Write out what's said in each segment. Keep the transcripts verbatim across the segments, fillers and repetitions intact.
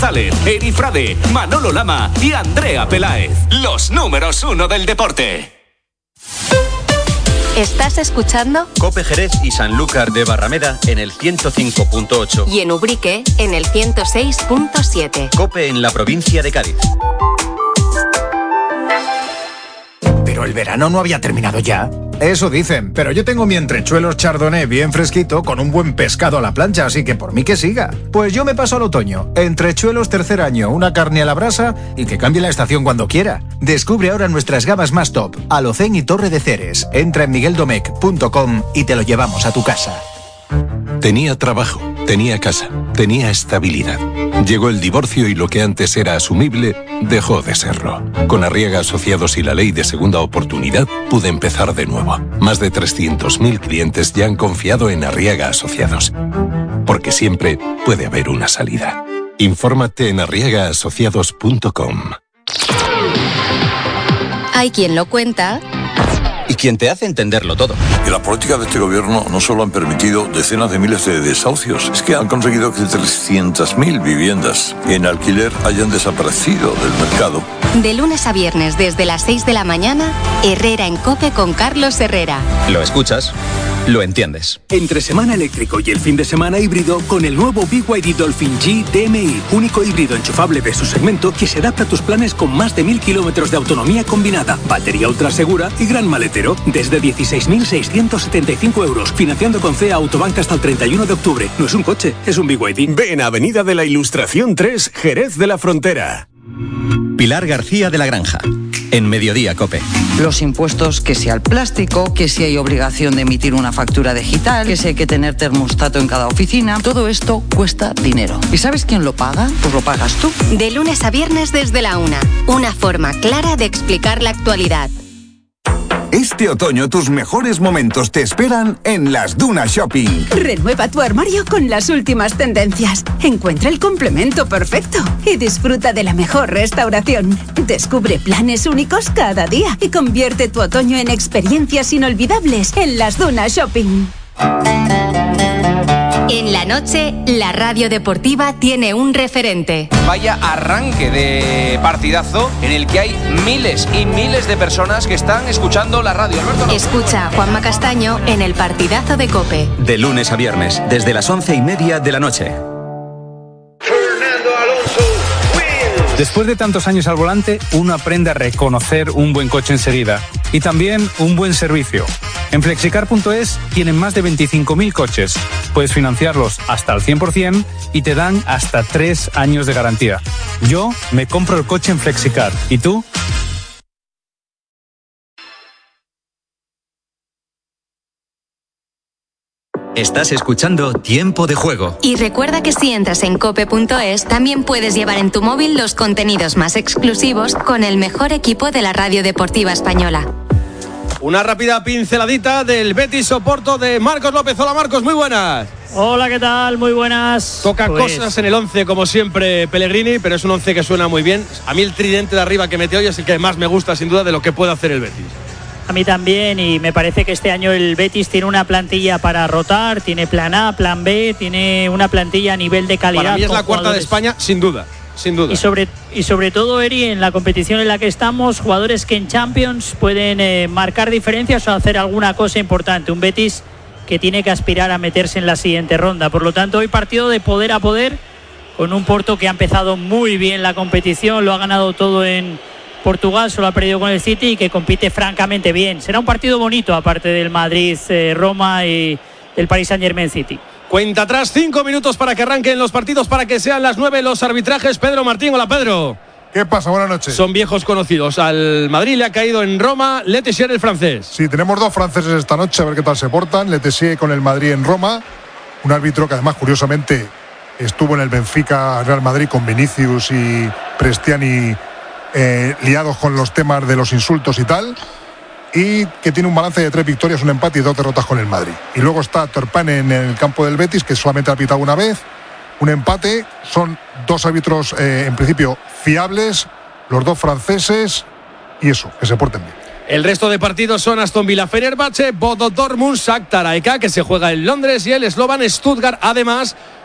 González, Eri Frade, Manolo Lama y Andrea Peláez. Los números uno del deporte. ¿Estás escuchando? Cope Jerez y Sanlúcar de Barrameda en el ciento cinco punto ocho. Y en Ubrique en el ciento seis punto siete. Cope en la provincia de Cádiz. Pero el verano no había terminado ya. Eso dicen, pero yo tengo mi entrechuelos chardonnay bien fresquito con un buen pescado a la plancha, así que por mí que siga. Pues yo me paso al otoño. Entrechuelos tercer año, una carne a la brasa y que cambie la estación cuando quiera. Descubre ahora nuestras gamas más top, Alocén y Torre de Ceres. Entra en miguel domecq punto com y te lo llevamos a tu casa. Tenía trabajo, tenía casa, tenía estabilidad. Llegó el divorcio y lo que antes era asumible dejó de serlo. Con Arriaga Asociados y la ley de segunda oportunidad pude empezar de nuevo. Más de trescientos mil clientes ya han confiado en Arriaga Asociados. Porque siempre puede haber una salida. Infórmate en arriaga asociados punto com. Hay quien lo cuenta y quien te hace entenderlo todo. Y las políticas de este gobierno no solo han permitido decenas de miles de desahucios, es que han conseguido que trescientas mil viviendas en alquiler hayan desaparecido del mercado. De lunes a viernes desde las seis de la mañana, Herrera en COPE con Carlos Herrera. Lo escuchas, lo entiendes. Entre semana eléctrico y el fin de semana híbrido con el nuevo B Y D Dolphin G D M I, único híbrido enchufable de su segmento que se adapta a tus planes con más de mil kilómetros de autonomía combinada, batería ultra segura y gran maletero, desde dieciséis mil seiscientos setenta y cinco euros, financiando con C E A Autobank hasta el treinta y uno de octubre. No es un coche, es un B Y D. Ven a Avenida de la Ilustración tres, Jerez de la Frontera. Pilar García de la Granja, en Mediodía Cope. Los impuestos, que si al plástico, que si hay obligación de emitir una factura digital, que si hay que tener termostato en cada oficina, todo esto cuesta dinero. ¿Y sabes quién lo paga? Pues lo pagas tú. De lunes a viernes desde la una, una forma clara de explicar la actualidad. Este otoño tus mejores momentos te esperan en Las Dunas Shopping. Renueva tu armario con las últimas tendencias. Encuentra el complemento perfecto y disfruta de la mejor restauración. Descubre planes únicos cada día y convierte tu otoño en experiencias inolvidables en Las Dunas Shopping. En la noche, la radio deportiva tiene un referente. Vaya arranque de partidazo en el que hay miles y miles de personas que están escuchando la radio. Alberto, no. Escucha a Juanma Castaño en el partidazo de COPE. De lunes a viernes, desde las once y media de la noche. Después de tantos años al volante, uno aprende a reconocer un buen coche enseguida y también un buen servicio. En flexicar punto es tienen más de veinticinco mil coches. Puedes financiarlos hasta al cien por ciento y te dan hasta tres años de garantía. Yo me compro el coche en Flexicar. ¿Y tú? Estás escuchando Tiempo de Juego. Y recuerda que si entras en cope punto es, también puedes llevar en tu móvil los contenidos más exclusivos con el mejor equipo de la radio deportiva española. Una rápida pinceladita del Betis Oporto de Marcos López. Hola Marcos, muy buenas. Hola, ¿qué tal? Muy buenas. Toca pues... cosas en el once, como siempre, Pellegrini, pero es un once que suena muy bien. A mí el tridente de arriba que mete hoy es el que más me gusta, sin duda, de lo que puede hacer el Betis. A mí también, y me parece que este año el Betis tiene una plantilla para rotar, tiene plan A, plan B, tiene una plantilla a nivel de calidad. Para mí es la cuarta de España, sin duda, sin duda. Y sobre, y sobre todo, Eri, en la competición en la que estamos, jugadores que en Champions pueden eh, marcar diferencias o hacer alguna cosa importante. Un Betis que tiene que aspirar a meterse en la siguiente ronda. Por lo tanto, hoy partido de poder a poder, con un Porto que ha empezado muy bien la competición, lo ha ganado todo en Portugal, solo ha perdido con el City y que compite francamente bien. Será un partido bonito, aparte del Madrid, eh, Roma y del Paris Saint-Germain City. Cuenta atrás, cinco minutos para que arranquen los partidos, para que sean las nueve los arbitrajes. Pedro Martín, hola Pedro. ¿Qué pasa? Buenas noches. Son viejos conocidos. Al Madrid le ha caído en Roma Le Tissier, el francés. Sí, tenemos dos franceses esta noche, a ver qué tal se portan. Le Tissier con el Madrid en Roma. Un árbitro que además, curiosamente, estuvo en el Benfica Real Madrid con Vinicius y Prestiani eh, liados con los temas de los insultos y tal. Y que tiene un balance de tres victorias, un empate y dos derrotas con el Madrid. Y luego está Turpin en el campo del Betis, que solamente ha pitado una vez. Un empate. Son dos árbitros, eh, en principio, fiables, los dos franceses, y eso, que se porten bien. El resto de partidos son Aston Villa Fenerbahce, Bodo Dortmund, Shakhtar A E K, que se juega en Londres, y el eslovan Stuttgart. Además,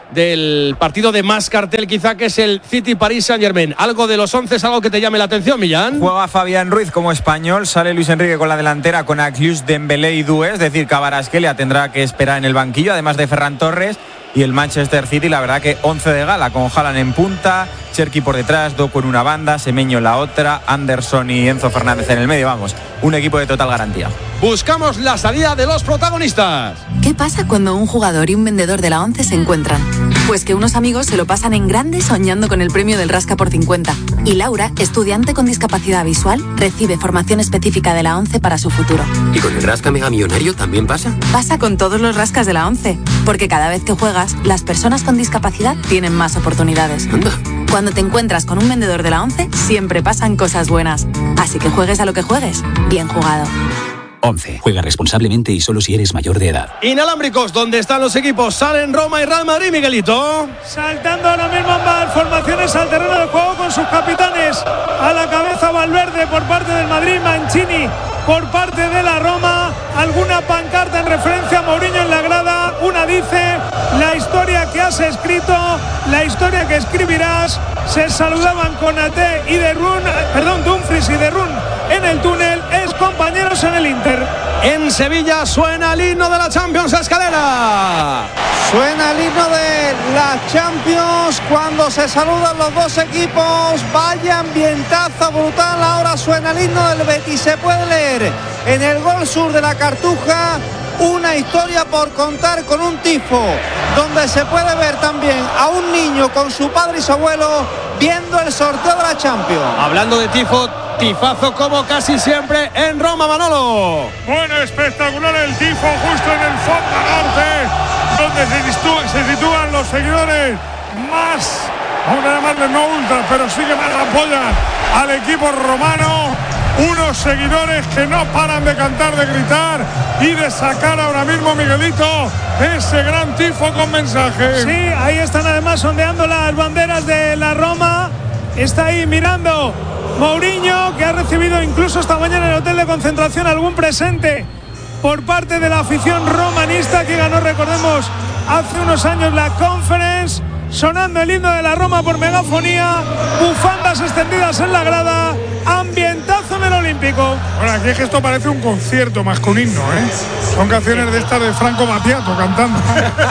del partido de más cartel quizá, que es el City-Paris Saint-Germain. Algo de los once es algo que te llame la atención, Millán. Juega Fabián Ruiz como español, sale Luis Enrique con la delantera con Akliouche, Dembélé y Doué, es decir, Kvaratskhelia tendrá que esperar en el banquillo, además de Ferran Torres. Y el Manchester City, la verdad que once de gala, con Haaland en punta, Cherki por detrás, Doku en una banda, Semenyo en la otra, Anderson y Enzo Fernández en el medio. Vamos, un equipo de total garantía. Buscamos la salida de los protagonistas. ¿Qué pasa cuando un jugador y un vendedor de la ONCE se encuentran? Pues que unos amigos se lo pasan en grande soñando con el premio del Rasca por cincuenta. Y Laura, estudiante con discapacidad visual, recibe formación específica de la ONCE para su futuro. ¿Y con el Rasca Mega Millonario también pasa? Pasa con todos los rascas de la ONCE, porque cada vez que juegas, las personas con discapacidad tienen más oportunidades. Anda. Cuando te encuentras con un vendedor de la ONCE, siempre pasan cosas buenas. Así que juegues a lo que juegues, bien jugado. once. Juega responsablemente y solo si eres mayor de edad. Inalámbricos, ¿dónde están los equipos? Salen Roma y Real Madrid, Miguelito. Saltando ahora mismo ambas formaciones al terreno de juego con sus capitanes. A la cabeza Valverde por parte del Madrid, Mancini por parte de la Roma. Alguna pancarta en referencia a Mourinho en la grada. Una dice: la historia que has escrito, la historia que escribirás. Se saludaban Konaté y De Roon, perdón, Dumfries y De Roon en el túnel, es compañeros en el Inter. En Sevilla suena el himno de la Champions a Escalera. Suena el himno de la Champions cuando se saludan los dos equipos. Vaya ambientazo brutal. Ahora suena el himno del Betis. Se puede leer en el gol sur de la Cartuja una historia por contar, con un tifo donde se puede ver también a un niño con su padre y su abuelo viendo el sorteo de la Champions. Hablando de tifo, tifazo como casi siempre en Roma, Manolo. Bueno, espectacular el tifo justo en el fondo norte, donde se sitúan, se sitúan los seguidores más, vamos a llamarle no ultra, pero sí que más apoyan al equipo romano. Unos seguidores que no paran de cantar, de gritar y de sacar ahora mismo, Miguelito, ese gran tifo con mensaje. Sí, ahí están además ondeando las banderas de la Roma. Está ahí mirando Mourinho, que ha recibido incluso esta mañana en el hotel de concentración algún presente por parte de la afición romanista que ganó, recordemos, hace unos años la Conference. Sonando el himno de la Roma por megafonía, bufandas extendidas en la grada, ambientazo en el Olímpico. Bueno, aquí es que esto parece un concierto más que un himno, ¿eh? Son canciones de estas de Franco Battiato cantando.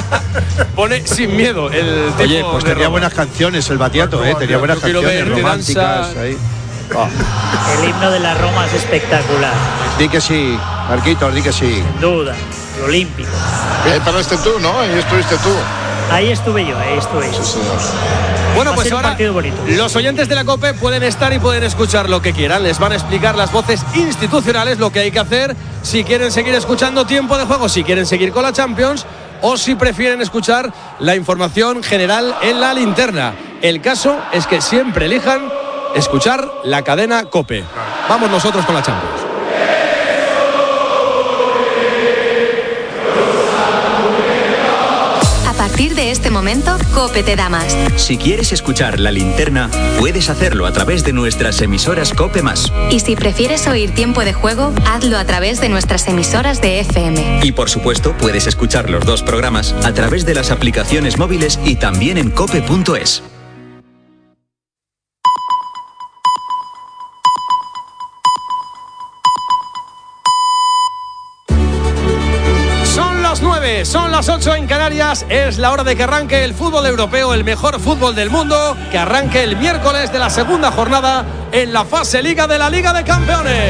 Pone sin miedo el tipo. Oye, pues tenía buenas canciones el Battiato, ¿eh? Tenía buenas canciones románticas ahí. Oh. El himno de la Roma es espectacular. Di que sí, Marquitos, di que sí. Sin duda, el Olímpico. Ahí paraste tú, ¿no? Ahí estuviste tú. Ahí estuve yo, ahí estuve yo. Sí, bueno, pues ahora los oyentes de la COPE pueden estar y pueden escuchar lo que quieran. Les van a explicar las voces institucionales lo que hay que hacer si quieren seguir escuchando tiempo de juego, si quieren seguir con la Champions o si prefieren escuchar la información general en la linterna. El caso es que siempre elijan escuchar la cadena COPE. Vamos nosotros con la Champions. A partir de este momento, COPE te da más. Si quieres escuchar la linterna, puedes hacerlo a través de nuestras emisoras COPE más. Y si prefieres oír tiempo de juego, hazlo a través de nuestras emisoras de F M. Y por supuesto, puedes escuchar los dos programas a través de las aplicaciones móviles y también en cope punto es. Son las ocho en Canarias, es la hora de que arranque el fútbol europeo, el mejor fútbol del mundo, que arranque el miércoles de la segunda jornada en la fase Liga de la Liga de Campeones.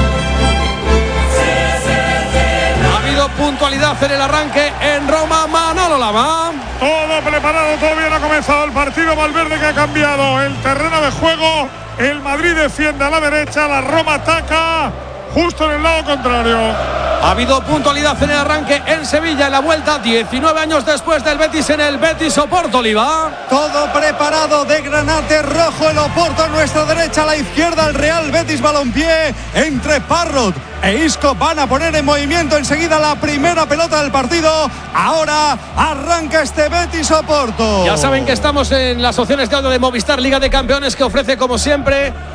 Ha habido puntualidad en el arranque en Roma, Manolo Lama. Todo preparado, todavía no ha comenzado el partido. Valverde que ha cambiado el terreno de juego, el Madrid defiende a la derecha, la Roma ataca justo en el lado contrario. Ha habido puntualidad en el arranque en Sevilla, en la vuelta, diecinueve años después del Betis en el Betis Oporto, Oliva. Todo preparado, de granate rojo el Oporto a nuestra derecha, a la izquierda el Real Betis Balompié, entre Parrot e Isco van a poner en movimiento enseguida la primera pelota del partido. Ahora arranca este Betis Oporto. Ya saben que estamos en las opciones de audio de Movistar Liga de Campeones, que ofrece como siempre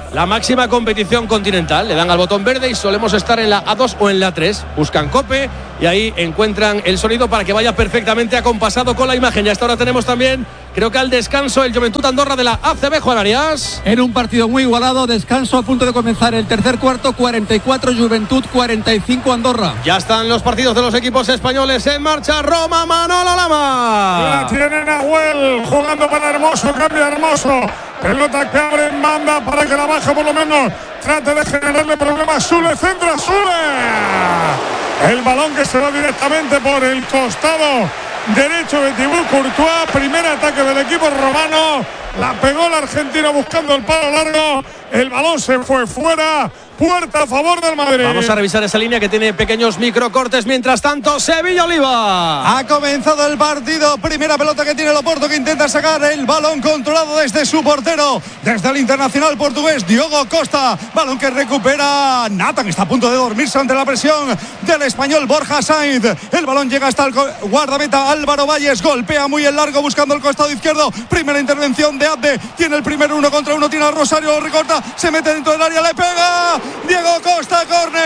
la máxima competición continental. Le dan al botón verde y solemos estar en la A dos o en la tres. Buscan COPE y ahí encuentran el sonido para que vaya perfectamente acompasado con la imagen. Y hasta ahora tenemos también, creo que al descanso, el Joventut Andorra de la A C B, Juan Arias. En un partido muy igualado, descanso a punto de comenzar el tercer cuarto, cuarenta y cuatro Joventut, cuarenta y cinco Andorra. Ya están los partidos de los equipos españoles en marcha. Roma, Manolo Lama. La tiene Nahuel jugando para Hermoso, cambia Hermoso. Pelota que abre en banda para que la baja por lo menos trate de generarle problemas. Sule, centra Sule. El balón que se va directamente por el costado derecho de Thibaut Courtois. Primer ataque del equipo romano. La pegó el argentino buscando el palo largo. El balón se fue fuera. Puerta a favor del Madrid. Vamos a revisar esa línea que tiene pequeños microcortes. Mientras tanto, Sevilla Oliva. Ha comenzado el partido. Primera pelota que tiene el Oporto, que intenta sacar el balón controlado desde su portero, desde el internacional portugués Diogo Costa. Balón que recupera Nathan. Está a punto de dormirse ante la presión del español Borja Sainz. El balón llega hasta el guardameta Álvaro Valles. Golpea muy en largo buscando el costado izquierdo. Primera intervención de Abde. Tiene el primer uno contra uno. Tiene a Rosario. Lo recorta. Se mete dentro del área. Le pega. Diego Costa, córner.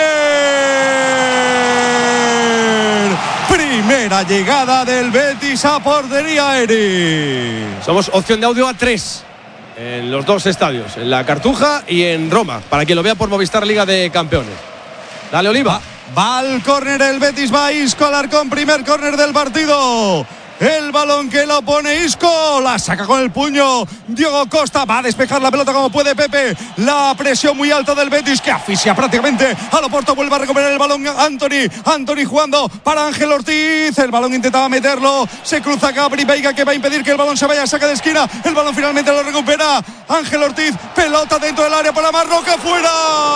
Primera llegada del Betis a portería, Eri. Somos opción de audio a tres en los dos estadios, en la Cartuja y en Roma, para quien lo vea por Movistar Liga de Campeones. Dale, Oliva. Va al córner el Betis, va Isco Alarcón, primer córner del partido. El balón que lo pone Isco, la saca con el puño Diego Costa, va a despejar la pelota como puede Pepe. La presión muy alta del Betis que asfixia prácticamente al Oporto. Vuelve a recuperar el balón Anthony, Anthony jugando para Ángel Ortiz. El balón intentaba meterlo, se cruza Gabri Veiga, que va a impedir que el balón se vaya a saca de esquina. El balón finalmente lo recupera Ángel Ortiz, pelota dentro del área para Marroca, fuera.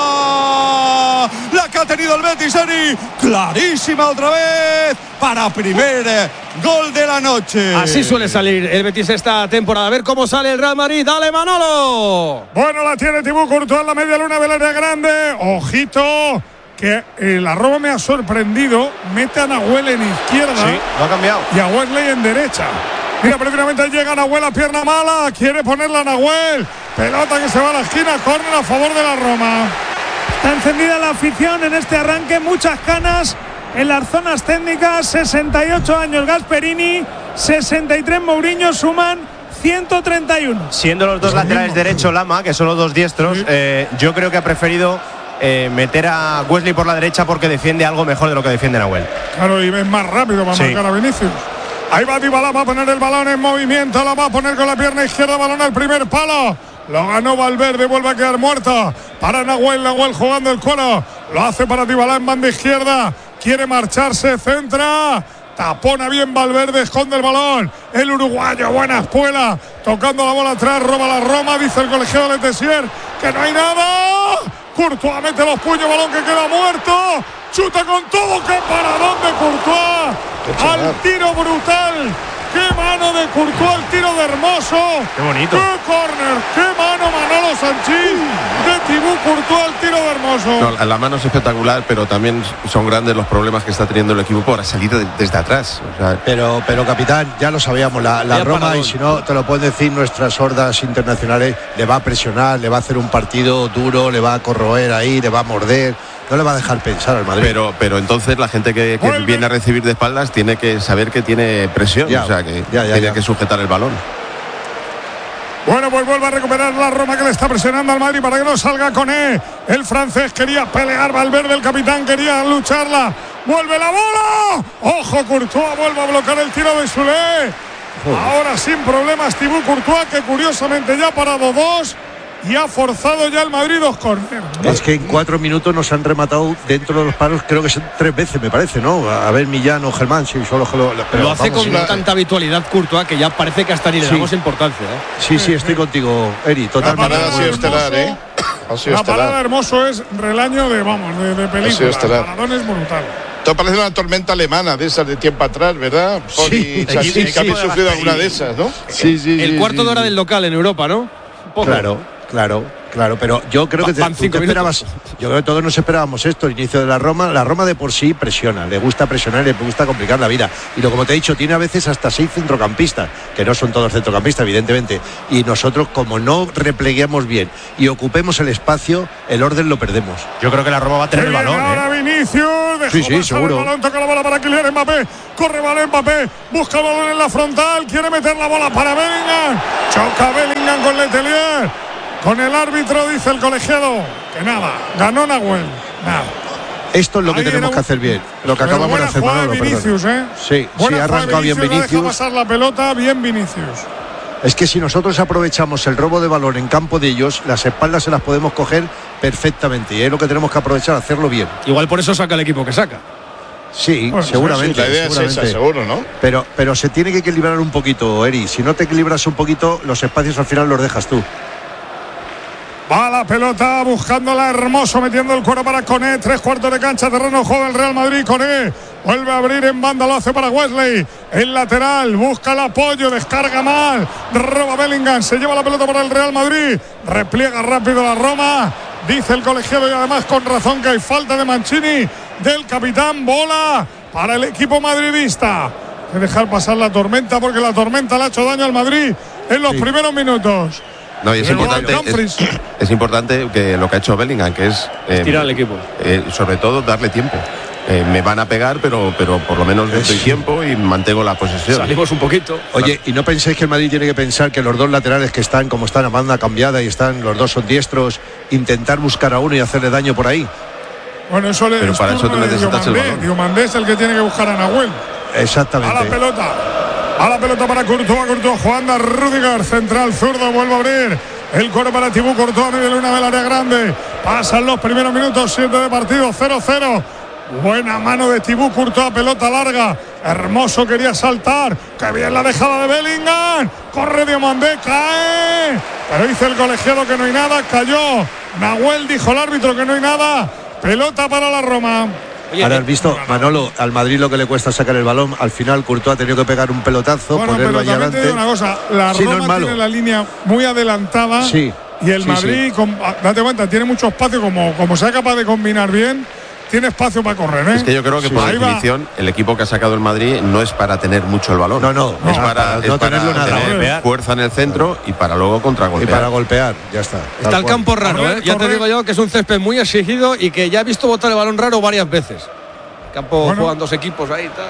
La que ha tenido el Betis, Eri, clarísima otra vez para primer gol de la noche. Así suele salir el Betis esta temporada. A ver cómo sale el Real Madrid. Dale, Manolo. Bueno, la tiene Thibaut Courtois en la media luna del área grande. Ojito, que el Roma me ha sorprendido. Mete a Nahuel en izquierda. Sí, lo ha cambiado. Y a Wesley en derecha. Mira, pero finalmente llega Nahuel a pierna mala. Quiere ponerla a Nahuel. Pelota que se va a la esquina. Córner a favor de la Roma. Está encendida la afición en este arranque. Muchas canas en las zonas técnicas. Sesenta y ocho años Gasperini, sesenta y tres Mourinho, suman ciento treinta y uno. Siendo los dos laterales derecho Lama, que son los dos diestros, sí. eh, yo creo que ha preferido eh, meter a Wesley por la derecha porque defiende algo mejor de lo que defiende Nahuel. Claro, y es más rápido para sí. marcar a Vinicius. Ahí va Dybala, va a poner el balón en movimiento, la va a poner con la pierna izquierda, balón al primer palo. Lo ganó Valverde, vuelve a quedar muerta para Nahuel, Nahuel jugando el cuero. Lo hace para Dybala en banda izquierda. Quiere marcharse, centra. Tapona bien Valverde, esconde el balón. El uruguayo, buena espuela. Tocando la bola atrás, roba la Roma. Dice el colegiado de Tessier que no hay nada. Courtois mete los puños, balón que queda muerto. Chuta con todo, qué paradón de Courtois. Al tiro brutal. ¡Qué mano de Courtois, el tiro de Hermoso! ¡Qué bonito! ¡Qué córner! ¡Qué mano Manolo Sanchís! De Thibaut Courtois, el tiro de Hermoso. No, la mano es espectacular, pero también son grandes los problemas que está teniendo el equipo por salir de, desde atrás. O sea, pero, pero capitán, ya lo sabíamos, la, la Roma, paradón. Y si no, te lo pueden decir nuestras hordas internacionales, le va a presionar, le va a hacer un partido duro, le va a corroer ahí, le va a morder. No le va a dejar pensar al Madrid. Pero, pero entonces la gente que, que viene a recibir de espaldas tiene que saber que tiene presión, ya, o sea que ya, ya, tiene ya. que sujetar el balón. Bueno, pues vuelve a recuperar la Roma, que le está presionando al Madrid para que no salga con él. El francés quería pelear, Valverde, el capitán, quería lucharla. ¡Vuelve la bola! ¡Ojo, Courtois! Vuelve a bloquear el tiro de Soulé. Ahora sin problemas Thibaut Courtois, que curiosamente ya ha parado dos. Y ha forzado ya el Madrid dos córneres. Es que en cuatro minutos nos han rematado dentro de los palos, creo que son tres veces, me parece, ¿no? A ver, Millán o Germán, sí, solo lo, pero lo hace con la... tanta habitualidad Courtois que ya parece que hasta ni le damos sí. importancia. ¿eh? Sí, sí, estoy contigo, Eri, totalmente. La parada estelar, ¿eh? La parada Hermoso es relaño de, vamos, de, de película. El paradón es brutal. Esto parece una tormenta alemana de esas de tiempo atrás, ¿verdad? Sí, sí, sí, que habéis sufrido alguna de esas, ¿no? Sí, sí. El sí, cuarto sí, de hora sí. del local en Europa, ¿no? Poco. Claro. Claro, Claro, pero yo creo que te, Van tú te esperabas, yo creo que todos nos esperábamos esto, el inicio de la Roma. La Roma de por sí presiona, le gusta presionar, le gusta complicar la vida. Y lo como te he dicho, tiene a veces hasta seis centrocampistas, que no son todos centrocampistas, evidentemente. Y nosotros, como no repleguemos bien y ocupemos el espacio, el orden lo perdemos. Yo creo que la Roma va a tener el balón. Ahora ¿eh? Vinicius, dejó sí, sí, seguro. El balón, toca la bola para Kylian Mbappé, corre balón Mbappé, busca el balón en la frontal, quiere meter la bola para Bellingham, choca Bellingham con Letelier. Con el árbitro dice el colegiado que nada, ganó Nahuel, nada. Esto es lo que Ahí tenemos un... que hacer bien, lo que acabamos de hacer, Manolo, de Vinicius, ¿eh? Sí, sí, ha arrancado bien Vinicius. Deja pasar la pelota, bien Vinicius. Es que si nosotros aprovechamos el robo de balón en campo de ellos, las espaldas se las podemos coger perfectamente y es lo que tenemos que aprovechar, hacerlo bien. Igual por eso saca el equipo que saca. Sí, bueno, seguramente. Sí, la idea seguramente. es esa, seguro, ¿no? Pero, pero se tiene que equilibrar un poquito, Eri. Si no te equilibras un poquito, los espacios al final los dejas tú. Va la pelota buscándola Hermoso, metiendo el cuero para Koné. Tres cuartos de cancha, terreno juego del Real Madrid. Koné vuelve a abrir en banda, lo hace para Wesley. El lateral, busca el apoyo, descarga mal. Roba Bellingham, se lleva la pelota para el Real Madrid. Repliega rápido la Roma. Dice el colegiado y además con razón que hay falta de Mancini, del capitán. Bola para el equipo madridista. Hay que dejar pasar la tormenta porque la tormenta le ha hecho daño al Madrid en los sí. primeros minutos. No, y es importante, es, es importante que lo que ha hecho Bellingham, que es eh, tirar al equipo, eh, sobre todo darle tiempo. Eh, me van a pegar, pero, pero por lo menos doy tiempo y mantengo la posesión. Salimos un poquito. Oye, ¿y no pensáis que el Madrid tiene que pensar que los dos laterales que están, como están a banda cambiada y están, los dos son diestros, intentar buscar a uno y hacerle daño por ahí? Bueno, eso le Pero para eso tú necesitas el balón. Diomandé es el que tiene que buscar a Nahuel. Exactamente. A la pelota. A la pelota para Courtois, Courtois jugando a Rüdiger, central zurdo, vuelve a abrir el coro para Thibaut Courtois, medio de una del área grande. Pasan los primeros minutos, siete de partido, cero cero. Buena mano de Thibaut Courtois, pelota larga. Hermoso quería saltar. Qué bien la dejada de Bellingham. Corre Diomandé, cae. Pero dice el colegiado que no hay nada, cayó. Nahuel dijo el árbitro que no hay nada. Pelota para la Roma. Oye, Ahora has visto, Manolo, al Madrid lo que le cuesta sacar el balón. Al final Courtois ha tenido que pegar un pelotazo, bueno, ponerlo pero allá adelante. Te digo una cosa, la sí, Roma no tiene la línea muy adelantada. Sí. Y el sí, Madrid, sí. Con, date cuenta, tiene mucho espacio, como, como sea capaz de combinar bien, tiene espacio para correr, ¿eh? Es que yo creo que sí, por definición va. El equipo que ha sacado el Madrid no es para tener mucho el balón. No, no, es no, para, para es no para tenerlo nada. Tener fuerza en el centro y para luego contragolpear. Y para golpear, ya está. Está el cual. campo raro, correr, ¿eh? Ya correr. Te digo yo que es un césped muy exigido y que ya he visto botar el balón raro varias veces. Campo bueno. Juegan dos equipos ahí y tal.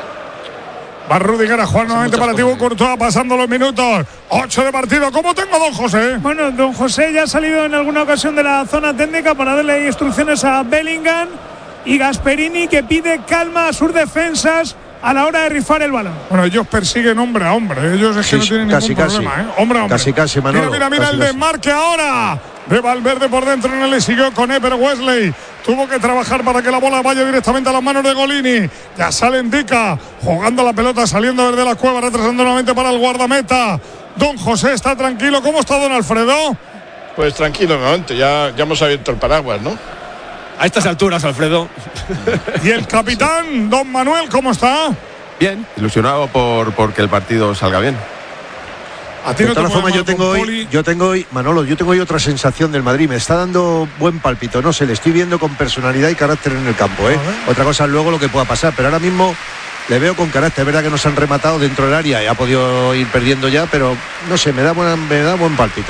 Va Rüdiger a jugar nuevamente para Thibaut Courtois, pasando los minutos. ocho de partido. ¿Cómo tengo a don José? Bueno, don José ya ha salido en alguna ocasión de la zona técnica para darle instrucciones a Bellingham y Gasperini, que pide calma a sus defensas a la hora de rifar el balón. Bueno, ellos persiguen hombre a hombre. Ellos es que sí, no tienen casi, ningún casi. problema, ¿eh? Hombre a hombre. Casi, casi, Manolo. Mira, mira, mira casi, el desmarque ahora de Valverde por dentro, no le siguió con E, pero Wesley tuvo que trabajar para que la bola vaya directamente a las manos de Golini. Ya sale Ndica, jugando la pelota, saliendo desde la cueva, retrasando nuevamente para el guardameta. Don José está tranquilo. ¿Cómo está don Alfredo? Pues tranquilo, nuevamente. Ya, ya hemos abierto el paraguas, ¿no? A estas alturas, Alfredo. ¿Y el capitán, don Manuel, cómo está? Bien, ilusionado por porque el partido salga bien. A ti de no todas formas, yo tengo hoy, yo tengo hoy, Manolo, yo tengo hoy otra sensación del Madrid. Me está dando buen pálpito, no sé, le estoy viendo con personalidad y carácter en el campo, ¿eh? Otra cosa luego lo que pueda pasar, pero ahora mismo le veo con carácter. Es verdad que nos han rematado dentro del área y ha podido ir perdiendo ya, pero no sé, me da buena, me da buen pálpito.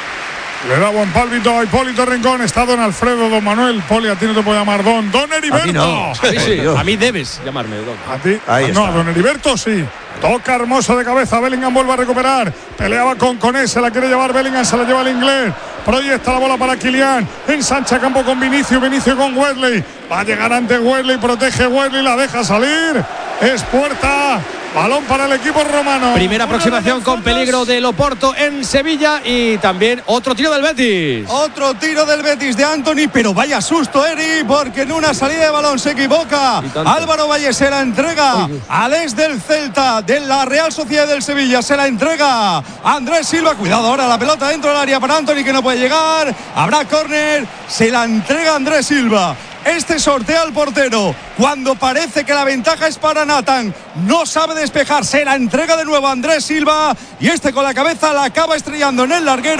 Le da buen pálpito a Hipólito Rincón. Está don Alfredo, don Manuel. Poli, a ti no te puedo llamar don. Don Heriberto. A mí no. A mí sí. A mí debes llamarme don. A ti. Ahí no, está. a don Heriberto sí. Toca Hermoso de cabeza. Bellingham vuelve a recuperar. Peleaba con Koné. Se la quiere llevar Bellingham. Se la lleva el inglés. Proyecta la bola para Kylian. Ensancha campo con Vinicius. Vinicius con Wesley. Va a llegar ante Wesley. Protege Wesley. La deja salir. Es puerta. Balón para el equipo romano. Primera aproximación con peligro del Oporto en Sevilla y también otro tiro del Betis. Otro tiro del Betis de Antony, pero vaya susto, Eri, porque en una salida de balón se equivoca. Álvaro Valle se la entrega al ex del Celta, de la Real Sociedad del Sevilla, se la entrega Andrés Silva. Cuidado ahora, la pelota dentro del área para Antony, que no puede llegar. Habrá córner, se la entrega Andrés Silva. Este sortea al portero cuando parece que la ventaja es para Nathan. No sabe despejar, se la entrega de nuevo a Andrés Silva y este con la cabeza la acaba estrellando en el larguero.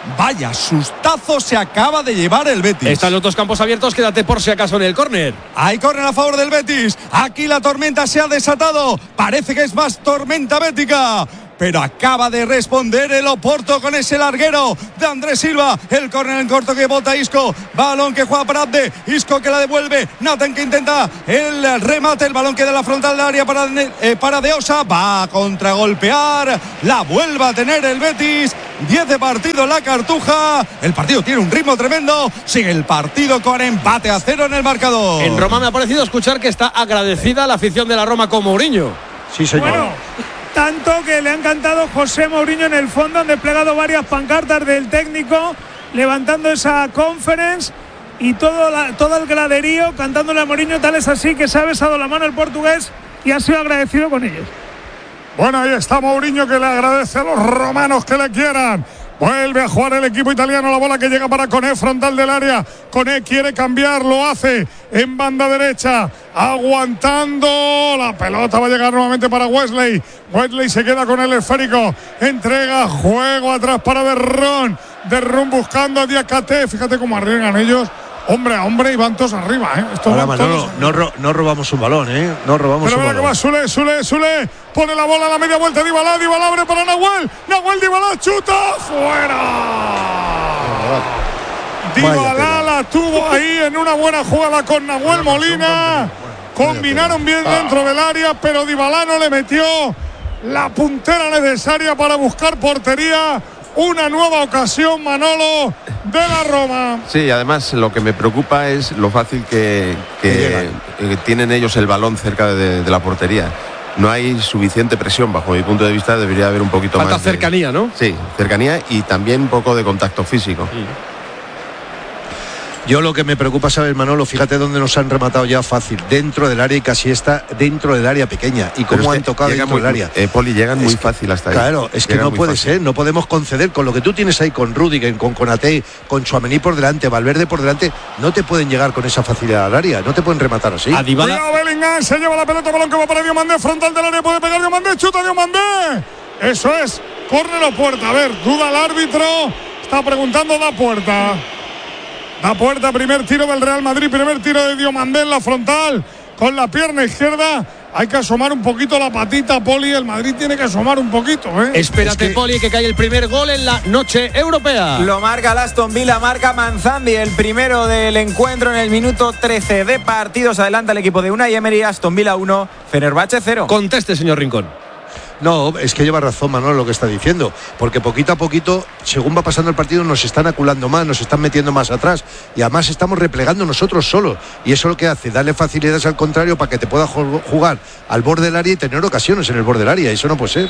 Vaya sustazo se acaba de llevar el Betis. Están los dos campos abiertos, quédate por si acaso en el córner. Hay córner a favor del Betis. Aquí la tormenta se ha desatado. Parece que es más tormenta bética. Pero acaba de responder el Oporto con ese larguero de Andrés Silva. El córner en corto que bota Isco. Balón que juega para Abde. Isco que la devuelve. Nathan que intenta el remate. El balón que da la frontal del área para, eh, para De Osa. Va a contragolpear. La vuelve a tener el Betis. diez de partido la Cartuja. El partido tiene un ritmo tremendo. Sigue el partido con empate a cero en el marcador. En Roma me ha parecido escuchar que está agradecida la afición de la Roma con Mourinho. Sí, señor. Bueno, tanto que le han cantado José Mourinho en el fondo, han desplegado varias pancartas del técnico levantando esa conference y todo, la, todo el graderío cantándole a Mourinho. Tal es así que se ha besado la mano el portugués y ha sido agradecido con ellos. Bueno, ahí está Mourinho, que le agradece a los romanos que le quieran. Vuelve a jugar el equipo italiano, la bola que llega para Koné, frontal del área. Koné quiere cambiar, lo hace en banda derecha, aguantando. La pelota va a llegar nuevamente para Wesley. Wesley se queda con el esférico, entrega juego atrás para Derrón. Derrón buscando a Diakate. Fíjate cómo arriesgan ellos. Hombre a hombre y van todos arriba, ¿eh? Ahora, Manolo, no, no, no robamos un balón, ¿eh? No robamos Pero un balón. Pero balón. que va Sule, Sule, Sule. Pone la bola a la media vuelta. Dybala, Dybala abre para Nahuel. Nahuel, Dybala, chuta. ¡Fuera! Dybala la tuvo ahí en una buena jugada con Nahuel Molina. Combinaron bien dentro del área, pero Dybala no le metió la puntera necesaria para buscar portería. Una nueva ocasión, Manolo, de la Roma. Sí, además lo que me preocupa es lo fácil que, que, que tienen ellos el balón cerca de, de la portería. No hay suficiente presión, bajo mi punto de vista. Debería haber un poquito Falta más de cercanía, ¿no? Sí, cercanía y también un poco de contacto físico. Sí. Yo lo que me preocupa, ¿sabes, Manolo? Fíjate dónde nos han rematado ya fácil. Dentro del área y casi está dentro del área pequeña. Y cómo han tocado dentro muy, del área. Eh, Poli, llegan muy es fácil hasta ahí. Claro, es que llegan no puede fácil. ser. No podemos conceder con lo que tú tienes ahí con Rüdiger, con Konaté, con Tchouaméni por delante, Valverde por delante. No te pueden llegar con esa facilidad al área. No te pueden rematar así. A Dybala. Cuidado, Bellingham, se lleva la pelota, balón que va para Diomandé, frontal del área, puede pegar Diomandé, chuta Diomandé. Eso es, córner o puerta. A ver, duda el árbitro, está preguntando da puerta. Da puerta, primer tiro del Real Madrid, primer tiro de Diomandé en la frontal, con la pierna izquierda. Hay que asomar un poquito la patita, Poli. El Madrid tiene que asomar un poquito, ¿eh? Espérate, es que... Poli, que cae el primer gol en la noche europea. Lo marca el Aston Villa, marca Manzandi, el primero del encuentro en el minuto trece de partidos. Adelanta el equipo de Unai Emery. Aston Villa uno, Fenerbahce cero. Conteste, señor Rincón. No, es que lleva razón Manolo lo que está diciendo, porque poquito a poquito, según va pasando el partido, nos están aculando más, nos están metiendo más atrás y además estamos replegando nosotros solos, y eso lo que hace, darle facilidades al contrario para que te pueda jugar al borde del área y tener ocasiones en el borde del área, y eso no puede ser.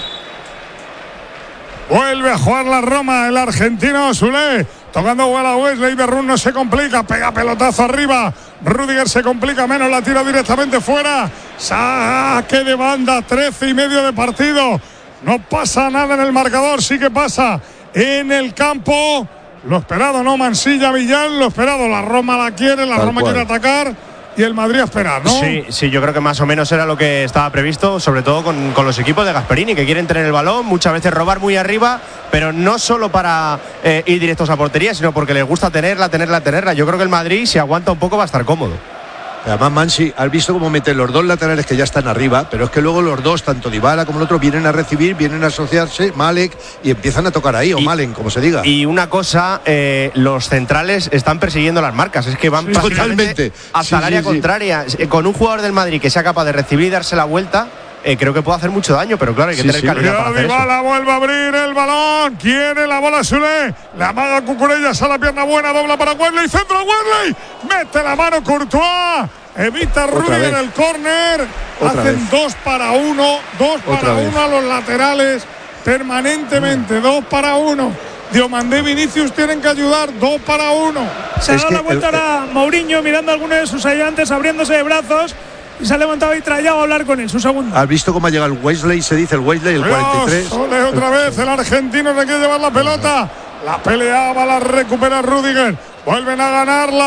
Vuelve a jugar la Roma, el argentino Sule, tocando bola a Wesley. De Run no se complica, pega pelotazo arriba. Rüdiger se complica menos, la tira directamente fuera. Saque de banda, trece y medio de partido. No pasa nada en el marcador, sí que pasa en el campo. Lo esperado, ¿no? Mansilla, Villar, lo esperado. La Roma la quiere, la Tal Roma cual. quiere atacar. Y el Madrid a esperar, ¿no? Sí, sí, yo creo que más o menos era lo que estaba previsto, sobre todo con, con los equipos de Gasperini, que quieren tener el balón, muchas veces robar muy arriba, pero no solo para eh, ir directos a portería, sino porque les gusta tenerla, tenerla, tenerla. Yo creo que el Madrid, si aguanta un poco, va a estar cómodo. Además, Mansi, has visto cómo meten los dos laterales que ya están arriba, pero es que luego los dos, tanto Dybala como el otro, vienen a recibir, vienen a asociarse, Malek, y empiezan a tocar ahí, o y, Malen, como se diga. Y una cosa, eh, los centrales están persiguiendo las marcas, es que van sí, prácticamente totalmente. hasta sí, el área sí, contraria. Sí. Con un jugador del Madrid que sea capaz de recibir y darse la vuelta, eh, creo que puede hacer mucho daño, pero claro, hay que sí, tener sí. calidad para hacer Dybala eso. Vuelve a abrir el balón, quiere la bola Sule, la amaga Cucurellas a la pierna buena, dobla para Wesley, centro Wesley, mete la mano Courtois. Evita Rüdiger el córner. Hacen vez. dos para uno. Dos Otra para vez. uno a los laterales. Permanentemente. Mm. Dos para uno. Diomandé y Vinicius tienen que ayudar. Dos para uno. Se ha dado la vuelta el, ahora Mourinho mirando a alguno de sus ayudantes, abriéndose de brazos. Y se ha levantado y trayado a hablar con él. Su segundo. ¿Has visto cómo ha llegado el Wesley? Se dice el Wesley, el cuarenta y tres. Ole, otra vez. El argentino le quiere llevar la pelota. La peleaba, la recupera Rüdiger. Vuelven a ganarla.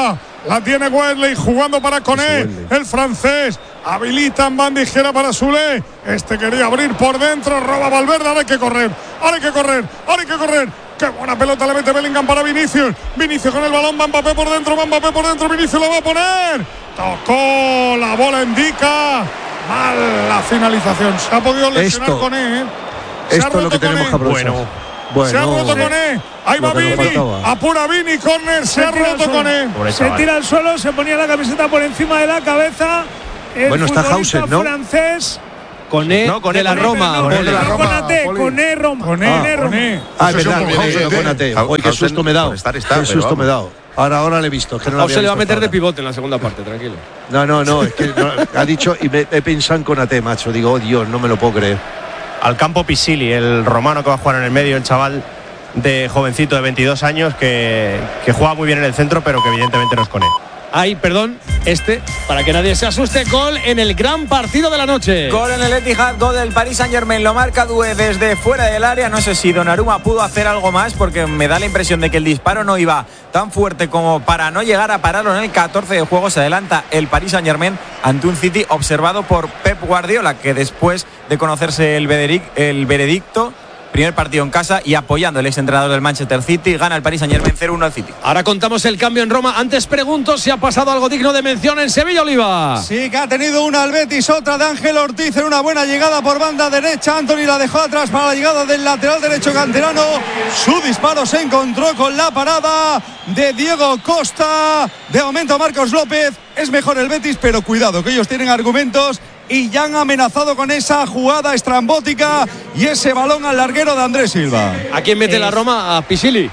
La tiene Wesley jugando para Koné, el francés. Habilita en banda izquierda para Soulé. Este quería abrir por dentro, roba Valverde. Ahora hay que correr, ahora hay que correr, ahora hay que correr. Qué buena pelota le mete Bellingham para Vinicius. Vinicius con el balón, va Mbappé por dentro, va Mbappé por dentro. Vinicius lo va a poner. Tocó, la bola indica. Mal la finalización. Se ha podido lesionar esto, Koné. ¿eh? Esto es lo que tenemos que aprovechar. Bueno. Bueno, se ha roto Koné. Ahí va Vini. Apura Vini. Córner. Se, se ha roto Koné. Se tira al suelo. Se ponía la camiseta por encima de la cabeza. El bueno, está Hausen, ¿no? francés. Koné no, de la Roma. Koné de la Roma. Koné Roma. Koné Roma. Ah, es verdad. Koné. Oye, qué susto me he dado. Qué susto me he dado. Ahora, ahora le he visto. Que no se le va a meter de pivote en la segunda parte, tranquilo. No, no, no. Es que no, ha dicho y me he pensado en Konaté, macho. Digo, oh Dios, no me lo puedo creer. Al campo Pisili, el romano que va a jugar en el medio, el chaval de jovencito de veintidós años que, que juega muy bien en el centro, pero que evidentemente no es Koné. Ay, perdón, este, para que nadie se asuste, gol en el gran partido de la noche. Gol en el Etihad, gol del Paris Saint-Germain, lo marca Doué desde fuera del área. No sé si Donnarumma pudo hacer algo más, porque me da la impresión de que el disparo no iba tan fuerte como para no llegar a pararlo en el catorce de juego. Se adelanta el Paris Saint-Germain ante un City observado por Pep Guardiola, que después de conocerse el, vederic, el veredicto, primer partido en casa y apoyando el exentrenador del Manchester City, gana el Paris Saint-Germain cero uno al City. Ahora contamos el cambio en Roma. Antes pregunto si ha pasado algo digno de mención en Sevilla, Oliva. Sí, que ha tenido una al Betis, otra de Ángel Ortiz en una buena llegada por banda derecha. Anthony la dejó atrás para la llegada del lateral derecho canterano. Su disparo se encontró con la parada de Diego Costa. De momento Marcos López. Es mejor el Betis, pero cuidado, que ellos tienen argumentos y ya han amenazado con esa jugada estrambótica y ese balón al larguero de Andrés Silva. ¿A quién mete es... la Roma? ¿A Pisili?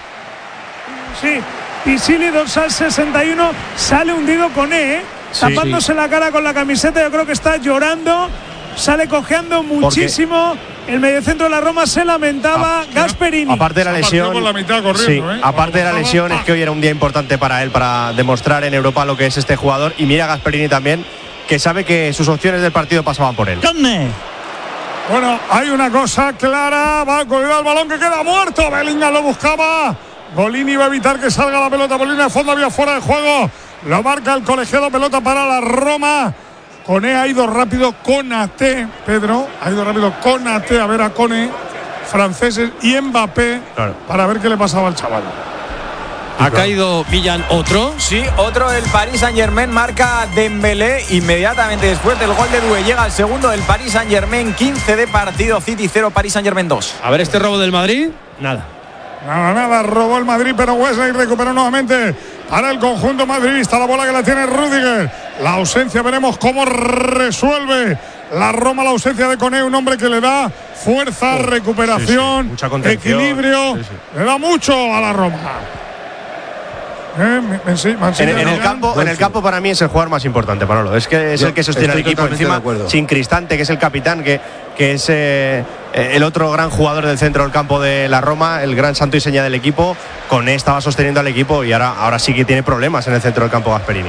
Sí, Pisili, dorsal sesenta y uno, sale hundido Koné, ¿eh? sí, tapándose sí. la cara con la camiseta. Yo creo que está llorando, sale cojeando muchísimo. El mediocentro de la Roma se lamentaba. Ah, Gasperini. Aparte de la lesión, la mitad corriendo, sí, ¿eh? aparte de la lesión es que hoy era un día importante para él, para demostrar en Europa lo que es este jugador. Y mira Gasperini también, que sabe que sus opciones del partido pasaban por él. Bueno, hay una cosa clara, va a colgar el balón que queda muerto. Bellingham lo buscaba. Golini va a evitar que salga la pelota por línea de fondo, había fuera de juego. Lo marca el colegiado, pelota para la Roma. Koné ha ido rápido, Konaté, Pedro, ha ido rápido Konaté a ver a Koné, franceses y Mbappé, claro, para ver qué le pasaba al chaval. Ha caído Villan, otro. Sí, otro. El Paris Saint-Germain marca Dembélé inmediatamente después del gol de Doué. Llega el segundo del Paris Saint-Germain, quince de partido, City cero, Paris Saint-Germain dos. A ver este robo del Madrid. Nada. Nada, nada, robó el Madrid, pero Wesley recuperó nuevamente para el conjunto madridista. La bola que la tiene Rüdiger. La ausencia, veremos cómo resuelve la Roma la ausencia de Koné, un hombre que le da fuerza, oh, recuperación, sí, sí, equilibrio. Sí, sí. Le da mucho a la Roma. Eh, me, sí, en, en, el campo, en el campo para mí es el jugador más importante, Manolo. Es que es Yo el que sostiene al equipo encima, sin Cristante, que es el capitán, que, que es eh, el otro gran jugador del centro del campo de la Roma, el gran santo y seña del equipo. Koné estaba sosteniendo al equipo y ahora, ahora sí que tiene problemas en el centro del campo Gasperini.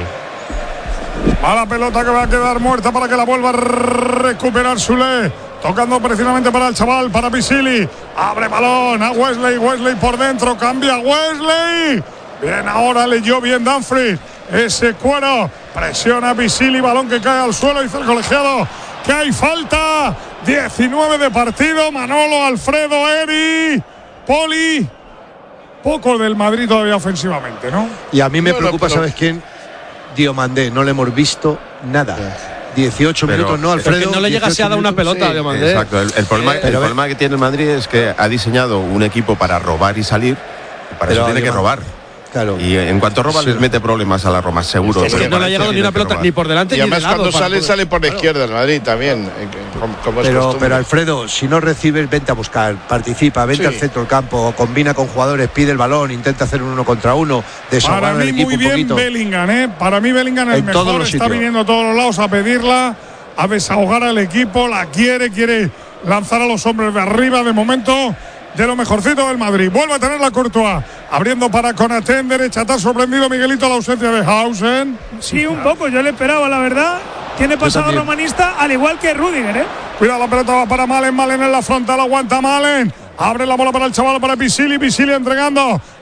A la pelota que va a quedar muerta para que la vuelva a recuperar Soulé. Tocando precisamente para el chaval, para Pisili. Abre balón a Wesley, Wesley por dentro, cambia Wesley. Bien, ahora leyó bien Dumfries. Ese cuero. Presiona a Pisili. Balón que cae al suelo. Dice el colegiado que hay falta. diecinueve de partido. Manolo, Alfredo, Eri, Poli. Poco del Madrid todavía ofensivamente, ¿no? Y a mí me no, preocupa, no, pero... ¿sabes quién? Diomandé. No le hemos visto nada. dieciocho pero, minutos, ¿no, Alfredo? Que no le llega a dar una pelota, sí, Diomandé. Exacto. El, el, problema, eh, el problema que tiene el Madrid es que ha diseñado un equipo para robar y salir. Para eso tiene que robar. Claro. Y en cuanto roba sí. les mete problemas a la Roma, seguro. Es que no le ha llegado ni una pelota ni por delante y ni de lado. Y además cuando sale, poder... sale por la claro. izquierda el Madrid también. Como, como pero, es pero Alfredo, si no recibes, vente a buscar, participa, vente sí. al centro del campo, combina con jugadores, pide el balón, intenta hacer un uno contra uno, desahogar el equipo muy bien un poquito. Bellingham, ¿eh? Para mí Bellingham es el mejor, está sitios. viniendo a todos los lados a pedirla, a desahogar al equipo, la quiere, quiere lanzar a los hombres de arriba de momento. De lo mejorcito del Madrid. Vuelve a tener la Courtois. Abriendo para Konaté en derecha. ¿Te ha sorprendido, Miguelito, la ausencia de Hausen? Sí, un poco. Yo le esperaba, la verdad. Tiene pasado romanista, al igual que Rüdiger, ¿eh? Cuidado, la pelota va para Malen. Malen en la frontal. Aguanta Malen. Abre la bola para el chaval, para Pisili. Pisili entregando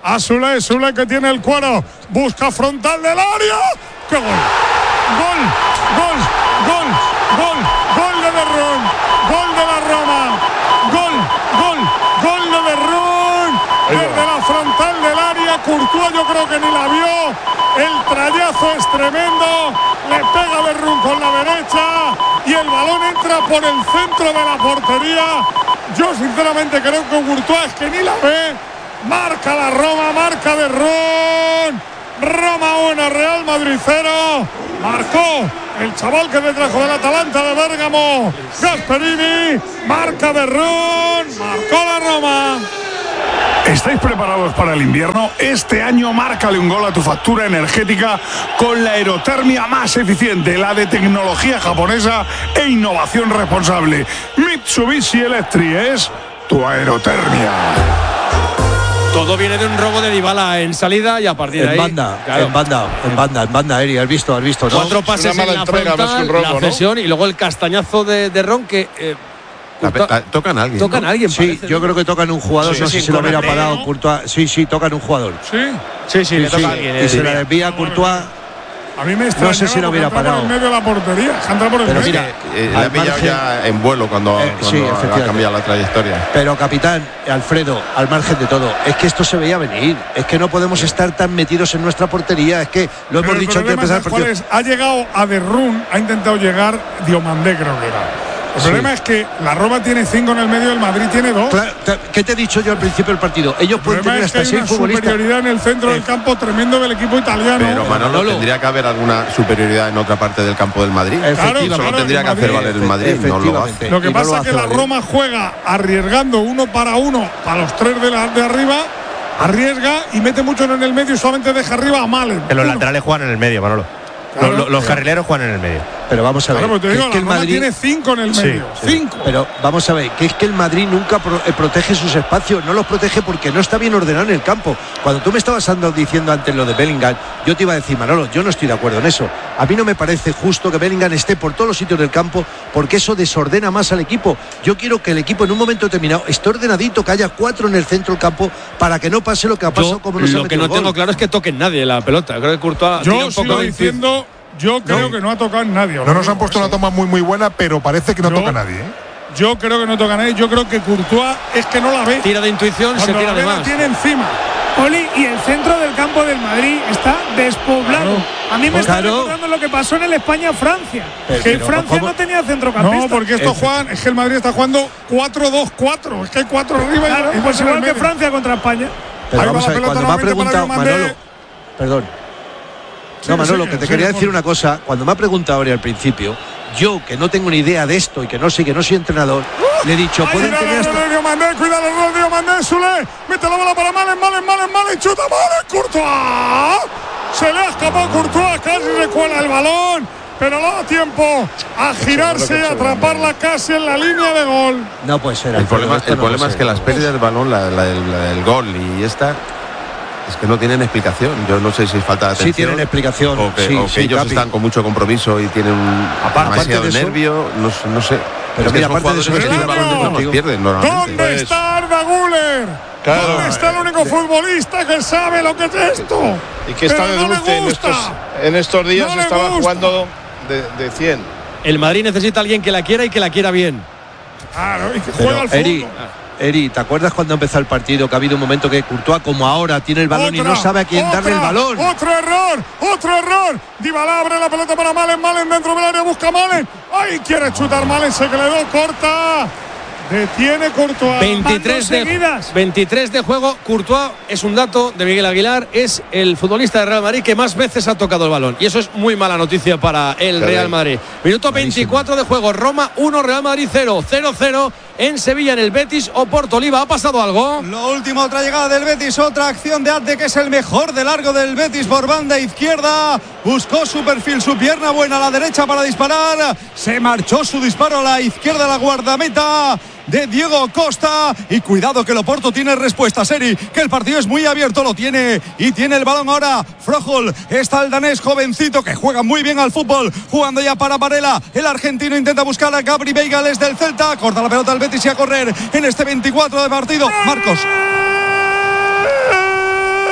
a Sule, Sule que tiene el cuero, busca frontal del área. ¡Qué gol! ¡Gol! ¡Gol! ¡Gol! ¡Gol! ¡Gol de Derrón! ¡Gol de la Roma! ¡Gol! ¡Gol! ¡Gol de Derrón! Desde la frontal del área, Courtois yo creo que ni la vio. El trayazo es tremendo. Le pega Derrón con la derecha y el balón entra por el centro de la portería. Yo sinceramente creo que Courtois es que ni la ve. Marca la Roma, marca Derrón. Roma uno, Real Madrid cero. Marcó el chaval que me trajo del Atalanta de Bérgamo, Gasperini. Marca Derrón, marcó la Roma. ¿Estáis preparados para el invierno? Este año márcale un gol a tu factura energética con la aerotermia más eficiente, la de tecnología japonesa e innovación responsable. Mitsubishi Electric es tu aerotermia. Todo viene de un robo de Dybala en salida y a partir de en ahí… Banda, claro. En banda, en banda, en banda, Eri, has visto, has visto, ¿no? Cuatro pases en la entrega, frontal, robo, la cesión, ¿no? Y luego el castañazo de, de Ron que… Eh, La, la, tocan a alguien. Tocan ¿no? a alguien, Sí, parece, yo ¿no? creo que tocan un jugador, Sí, no sí, sé si lo hubiera Konaté, parado ¿no? Courtois. Sí, sí, tocan un jugador. Sí. Sí, sí, Sí, le toca sí, a alguien. y eh, se la sí. desvía a Courtois. A mí me No sé si lo hubiera parado. Por en medio de la portería. Entra por el Pero medio. mira, Eh, le ha al pillado margen- ya en vuelo cuando, Eh, cuando sí, ha efectivamente. cambiado la trayectoria. Pero capitán, Alfredo, al margen de todo, es que esto se veía venir. Es que no podemos estar tan metidos en nuestra portería. Es que lo Pero hemos dicho antes de empezar el ¿sabes cuál partido. es? Ha llegado a Derrún, ha intentado llegar Diomandé, creo que era. El Sí. problema es que la Roma tiene cinco en el medio, el Madrid tiene dos. Claro, te- ¿qué te he dicho yo al principio del partido? Ellos El pueden problema tener es que hasta hay seis una futbolistas. superioridad en el centro del campo tremendo del equipo italiano. Pero Manolo, Manolo. tendría que haber alguna superioridad en otra parte del campo del Madrid. Efectivamente. Solo claro, tendría el que hacer Madrid, valer el Madrid, no lo hace. efectivamente. Lo que Y no pasa lo es que hace la valer. Roma juega arriesgando uno para uno para los tres de, la, de arriba, arriesga y mete mucho en el medio y solamente deja arriba a Malen. Que los Uno. laterales juegan en el medio, Manolo. Claro. Los, los- los carrileros juegan en el medio. Pero vamos a ver. Claro, pero te que digo, es que la el Roma Madrid tiene cinco en el Sí, medio. sí. Cinco. Pero vamos a ver, que es que el Madrid nunca pro- eh, protege sus espacios, no los protege porque no está bien ordenado en el campo. Cuando tú me estabas andando diciendo antes lo de Bellingham, yo te iba a decir, Manolo, yo no estoy de acuerdo en eso. A mí no me parece justo que Bellingham esté por todos los sitios del campo porque eso desordena más al equipo. Yo quiero que el equipo en un momento determinado esté ordenadito, que haya cuatro en el centro del campo para que no pase lo que ha pasado Yo, como nos ha lo que metido no el gol. tengo claro es que toquen nadie la pelota. Creo que Courtois tira Yo un poco sigo de diciendo, yo creo que no ha tocado en nadie. No nos han puesto una toma muy muy buena, pero parece que no Yo- toca a nadie. ¿eh? Yo creo que no toca a nadie. Yo creo que Courtois es que no la ve. tira de intuición, se Cuando tira la de ve, la más. tiene encima. Oli, y el centro del campo del Madrid está despoblado. A mí me está Claro. recordando lo que pasó en el España-Francia. Pero- Que pero, Francia ¿cómo? no tenía centrocampista. No, porque esto juegan, es que el Madrid está jugando cuatro dos cuatro. Es que hay cuatro arriba Claro, y, y pues dos en el igual que medio. Francia contra España. Pero Ahí va vamos la a ver, pelota cuando me ha nuevamente para preguntado Diomandé. Manolo, perdón. Sí, No, Manolo, sí, que te sí, quería sí, decir por- una cosa. Cuando me ha preguntado ahora al principio, yo que no tengo ni idea de esto y que no sé, que no soy entrenador, le he dicho, Ahí pueden viene tener el hasta… error de Diomandé, cuidado el error de Diomandé, Sule, mete la bola para Malen, Malen, Malen, Malen, chuta Malen, Courtois. Se le ha escapado Courtois, casi recuela el balón, pero no da tiempo a girarse y atraparla casi en la línea de gol. No puede ser. El Alfredo, problema, esto el no problema puede es que ser. las pérdidas del balón, la, la del, la del gol y esta, es que no tienen explicación. Yo no sé si es falta de atención. Sí tienen explicación. O que, sí, o que sí, ellos Capi. están con mucho compromiso y tienen un Aparte demasiado de eso- nervio. No, sé- no sé. Pero Es que mira, son aparte de eso, jugadores que estoy el balón de de acuerdo los pierden normalmente. ¿Dónde Pues- está Arda Güler? Claro. ¿Dónde está el único futbolista que sabe lo que es esto? Y que está Pero de no le dulce en gusta. estos, en estos días No le estaba gusta. jugando de, de cien. El Madrid necesita a alguien que la quiera y que la quiera bien. Claro, y que Pero, juega al Eri, fútbol. Eri, ¿te acuerdas cuando empezó el partido que ha habido un momento que Courtois, como ahora, tiene el balón y Otra, no sabe a quién darle el otra, balón? Otro error, otro error. Dybala abre la pelota para Malen, Malen dentro del área, busca Malen. ¡Ay, quiere chutar Malen! Se quedó corta. Detiene Courtois. veintitrés de, seguidas. veintitrés de juego. Courtois es un dato de Miguel Aguilar. Es el futbolista de Real Madrid que más veces ha tocado el balón. Y eso es muy mala noticia para el Caray. Real Madrid. Minuto veinticuatro de juego. Roma uno, Real Madrid cero. cero cero en Sevilla, en el Betis Oporto. Oliva, ¿ha pasado algo? Lo último, otra llegada del Betis, otra acción de Arte, que es el mejor de largo del Betis por banda izquierda. Buscó su perfil, su pierna buena a la derecha para disparar. Se marchó su disparo a la izquierda, la guardameta de Diego Costa. Y cuidado que el Oporto tiene respuesta, Seri, que el partido es muy abierto, lo tiene. Y tiene el balón ahora Froholt, está el danés jovencito que juega muy bien al fútbol, jugando ya para Varela. El argentino intenta buscar a Gabri Beigales del Celta. Corta la pelota al Betis y a correr en este veinticuatro de partido. Marcos.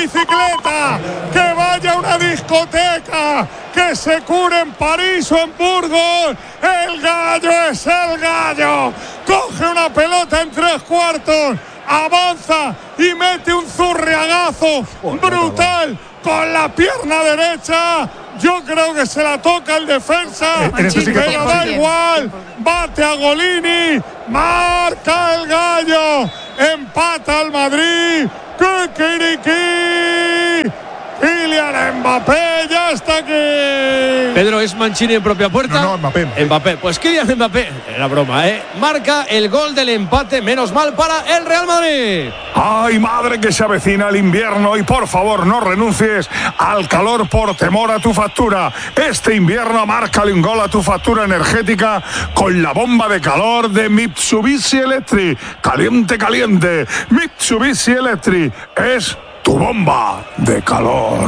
bicicleta, que vaya a una discoteca, que se cure en París o en Burgos. El Gallo es el Gallo. Coge una pelota en tres cuartos, avanza y mete un zurriagazo brutal con la pierna derecha. Yo creo que se la toca el defensa, pero da igual. Bate a Golini, marca el Gallo, empata el Madrid. ¡Kikiriki! Kylian Mbappé ya está aquí. Pedro, ¿es Mancini en propia puerta? No, no, Mbappé. Mbappé, pues Kylian Mbappé, era broma, ¿eh? Marca el gol del empate, menos mal para el Real Madrid. Ay, madre, que se avecina el invierno y por favor no renuncies al calor por temor a tu factura. Este invierno márcale un gol a tu factura energética con la bomba de calor de Mitsubishi Electric. Caliente, caliente. Mitsubishi Electric es tu bomba de calor.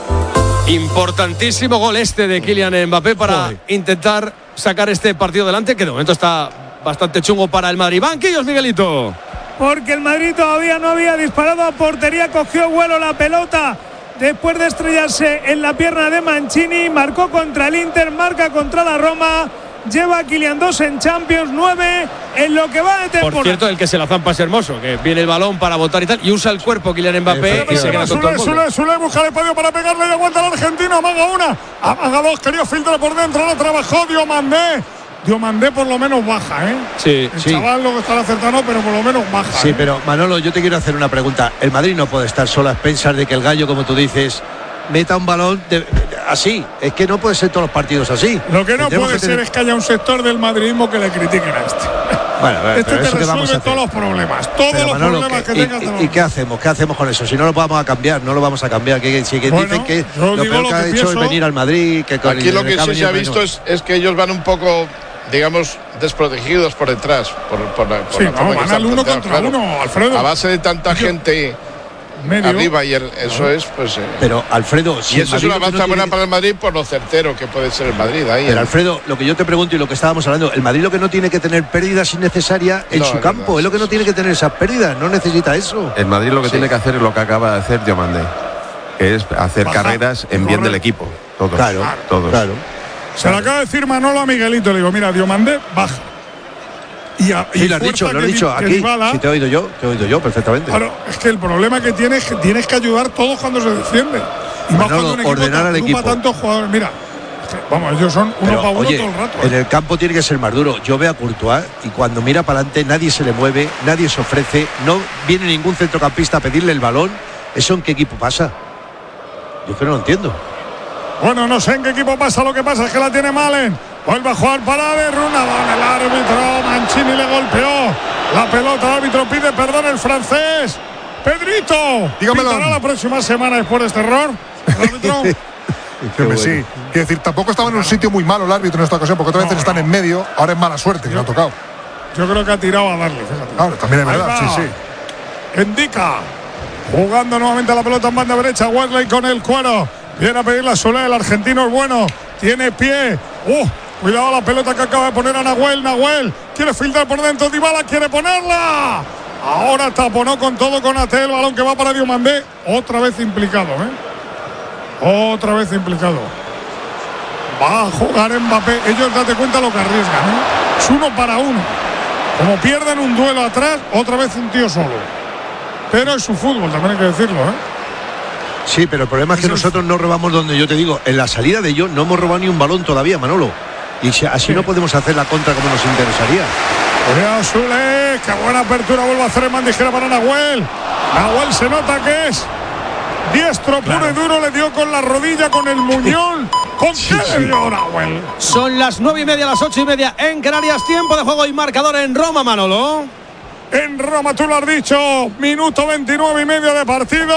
Importantísimo gol este de Kylian Mbappé para Joder. intentar sacar este partido adelante, que de momento está bastante chungo para el Madrid. Banquillos, Miguelito. Porque el Madrid todavía no había disparado a portería, cogió vuelo la pelota después de estrellarse en la pierna de Mancini, marcó contra el Inter, marca contra la Roma. Lleva a Kylian dos en Champions, nueve en lo que va de temporada. Por cierto, el que se la zampa es Hermoso, que viene el balón para botar y tal, y usa el cuerpo Kylian Mbappé y se queda con todo el mundo. Sule, Sule, busca el espacio para pegarle y aguanta al argentino, amaga una, amaga dos, quería filtrar por dentro, no trabajó Diomandé. Diomandé por lo menos baja, ¿eh? Sí, el sí. chaval lo que está acertando, pero por lo menos baja. Sí, ¿eh? pero Manolo, yo te quiero hacer una pregunta. El Madrid no puede estar solo a expensas de que el Gallo, como tú dices, meta un balón de, de, así. Es que no puede ser todos los partidos así. Lo que no Tendremos puede que tener... ser es que haya un sector del madridismo que le critiquen a este. Bueno, a ver, este pero te eso que vamos a resuelve hacer. todos los problemas. Todos Pero, los Manolo, problemas que, que, tengas. y, y, ¿y qué hacemos? ¿Qué hacemos con eso? Si no lo vamos a cambiar, no lo vamos a cambiar. Que, si que bueno, dicen que lo lo peor lo que ha que hecho pienso, es venir al Madrid. Que con aquí lo que sí se ha visto menos. es, es que ellos van un poco, digamos, desprotegidos por detrás. Por, por la, por sí, la no, forma que van al uno planteados, contra claro. uno, Alfredo. A base de tanta gente medio. arriba y el, eso es, pues. Eh, pero Alfredo, si y eso es una avanza no buena tiene... para el Madrid por lo certero que puede ser el Madrid ahí. Pero ¿eh? Alfredo, lo que yo te pregunto y lo que estábamos hablando, el Madrid lo que no tiene que tener pérdidas innecesarias en No, su es campo, verdad, es lo que sí, no sí. tiene que tener esas pérdidas, no necesita eso. El Madrid lo que Sí. tiene que hacer es lo que acaba de hacer Diomandé, que es hacer Baja, carreras en bien corre. del equipo. Todos. Claro, todos. claro. Se lo acaba de decir Manolo a Miguelito. Le digo, mira, Diomandé baja. Y, a, Sí, y lo has dicho, fuerza lo he que dicho Di- que aquí. Dybala, Si te he oído yo, te he oído yo perfectamente. Claro, es que el problema que tienes es que tienes que ayudar todos cuando se defiende. Y más Manolo, cuando un equipo ordenar al agrupa equipo. tantos jugadores. Mira, es que, vamos, ellos son uno Pero, para uno oye, todo el rato. en ¿eh? el campo tiene que ser más duro. Yo veo a Courtois y cuando mira para adelante nadie se le mueve, nadie se ofrece, no viene ningún centrocampista a pedirle el balón. ¿Eso en qué equipo pasa? Yo que no lo entiendo. Bueno, no sé en qué equipo pasa, lo que pasa es que la tiene Malen. Vuelve a jugar para de Runadón, el árbitro Mancini le golpeó la pelota, el árbitro pide perdón el francés. Pedrito, Dígamelo. ¿pitará la próxima semana después de este error? ¿El árbitro? Sí, hombre, sí. Quiero decir, tampoco estaba en un sitio muy malo el árbitro en esta ocasión, porque otras No, veces están no. en medio, ahora es mala suerte que le ha tocado. Yo creo que ha tirado a darle, fíjate. Claro, también es Ahí verdad, va. sí, sí. Indica, jugando nuevamente la pelota en banda derecha, Wesley con el cuero. Viene a pedir la Solé, el argentino es bueno, tiene pie. Uh, cuidado la pelota que acaba de poner a Nahuel. Nahuel quiere filtrar por dentro, Dybala quiere ponerla. Ahora taponó con todo con Ate, el balón que va para Diomandé. Otra vez implicado, ¿eh? Otra vez implicado. Va a jugar Mbappé. Ellos, date cuenta lo que arriesgan, ¿eh? Es uno para uno. Como pierden un duelo atrás, otra vez un tío solo. Pero es su fútbol, también hay que decirlo, ¿eh? Sí, pero el problema es que nosotros no robamos donde yo te digo. En la salida de ellos no hemos robado ni un balón todavía, Manolo. Y si, así sí. no podemos hacer la contra como nos interesaría. Cuidado, Sule, qué buena apertura vuelve a hacer el Mandijera para Nahuel. Nahuel se nota que es diestro puro claro. y duro, le dio con la rodilla, con el muñón. ¿Con sí, qué sí. le dio Nahuel? Son las nueve y media, las ocho y media en Canarias, tiempo de juego y marcador en Roma, Manolo. En Roma, tú lo has dicho, minuto veintinueve y medio de partido.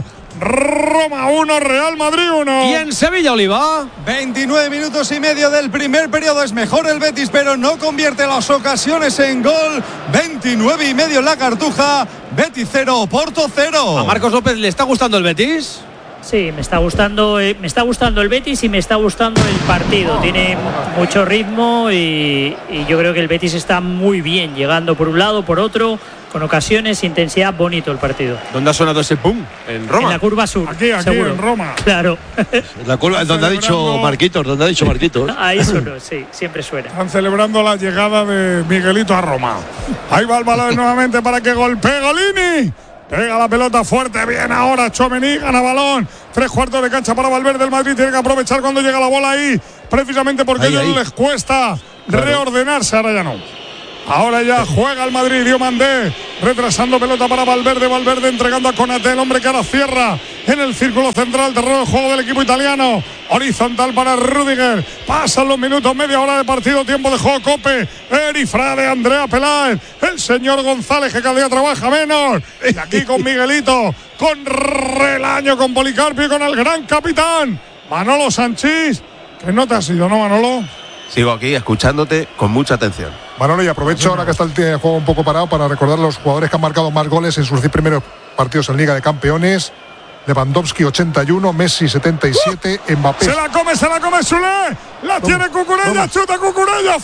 Roma uno, Real Madrid uno. Y en Sevilla, Oliva. veintinueve minutos y medio del primer periodo. Es mejor el Betis, pero no convierte las ocasiones en gol. veintinueve y medio en la Cartuja. Betis cero, Oporto cero. ¿A Marcos López le está gustando el Betis? Sí, me está gustando, eh, me está gustando el Betis y me está gustando el partido. Tiene mucho ritmo y, y yo creo que el Betis está muy bien, llegando por un lado, por otro, con ocasiones, intensidad, bonito el partido. ¿Dónde ha sonado ese pum? En Roma. En la curva sur. Aquí, aquí, seguro. en Roma. Claro. La curva, donde ha dicho Marquitos, donde ha dicho Marquitos. Ahí sonó, sí, siempre suena. Están celebrando la llegada de Miguelito a Roma. Ahí va el balón nuevamente para que golpee Golini. Pega la pelota fuerte, bien ahora Tchouaméni, gana balón. Tres cuartos de cancha para Valverde. El Madrid tiene que aprovechar cuando llega la bola ahí, precisamente porque a ellos les cuesta claro. reordenarse. Ahora ya no. Ahora ya juega el Madrid, Diomandé, retrasando pelota para Valverde, Valverde entregando a Konaté, el hombre que ahora cierra en el círculo central, terreno de juego del equipo italiano, horizontal para Rüdiger, pasan los minutos, media hora de partido, tiempo de juego, Cope, Erifrade, Andrea Peláez, el señor González que cada día trabaja menos, y aquí con Miguelito, con Relaño, con Policarpio y con el gran capitán, Manolo Sanchís, que no te has ido, ¿no, Manolo? Sigo aquí escuchándote con mucha atención. Manolo, y aprovecho ahora que está el juego un poco parado para recordar a los jugadores que han marcado más goles en sus diez primeros partidos en Liga de Campeones. Lewandowski ochenta y uno, Messi setenta y siete, uh, Mbappé. Se la come, se la come Zule. La toma, tiene Cucurella, toma. Chuta Cucurella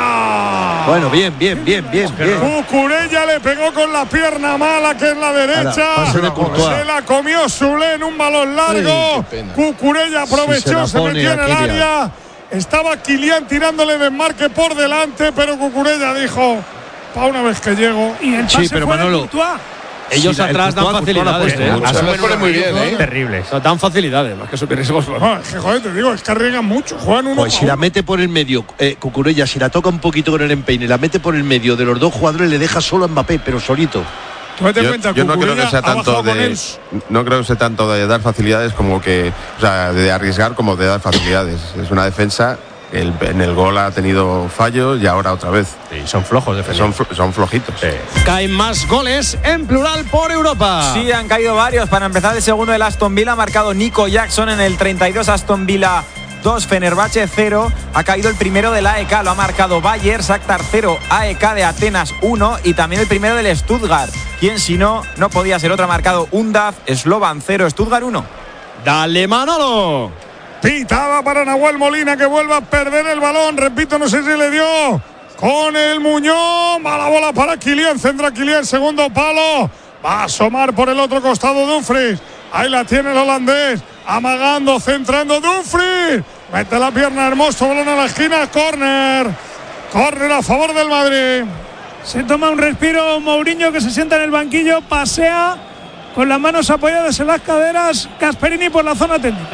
fuera. Bueno, bien, bien, bien, bien, bien. Cucurella le pegó con la pierna mala que es la derecha. Ahora, se la comió Zule en un balón largo. Sí, Cucurella aprovechó, sí, se, se metió en el área. Estaba Kylian tirándole desmarque por delante, pero Cucurella dijo, para una vez que llego. Y el pase sí, pero fue Manolo, ellos sí, atrás dan facilidades. ¿eh? Asumen muy bien, ¿eh? Terribles. O sea, dan facilidades, más que subir riesgos. No, es que, joder, te digo, es que arriesgan mucho. Juegan uno. Pues si la mete por el medio, eh, Cucurella, si la toca un poquito con el empeine, la mete por el medio de los dos jugadores, le deja solo a Mbappé, pero solito. Yo, cuenta, yo no creo que sea tanto de no creo que sea tanto de dar facilidades como que, o sea, de arriesgar como de dar facilidades. Es una defensa. El, en el gol ha tenido fallos y ahora otra vez. Sí, son flojos defensivos. Son, son flojitos. Sí. Caen más goles en plural por Europa. Sí, han caído varios. Para empezar, el segundo del Aston Villa ha marcado Nico Jackson en el treinta y dos. Aston Villa dos, Fenerbahce cero. Ha caído el primero del A E K, lo ha marcado Bayer, Shakhtar cero, A E K de Atenas uno y también el primero del Stuttgart. Quien si no, no podía ser otro, ha marcado Undaf, Slovan cero, Stuttgart uno. Dale, Manolo. Pitada para Nahuel Molina que vuelve a perder el balón. Repito, no sé si le dio con el Muñoz. Va la bola para Kylian. Centra Kylian, segundo palo. Va a asomar por el otro costado Dumfries. Ahí la tiene el holandés. Amagando, centrando Dumfries. Mete la pierna hermoso. Balón a la esquina. Córner. Córner a favor del Madrid. Se toma un respiro Mourinho que se sienta en el banquillo. Pasea con las manos apoyadas en las caderas. Gasperini por la zona técnica.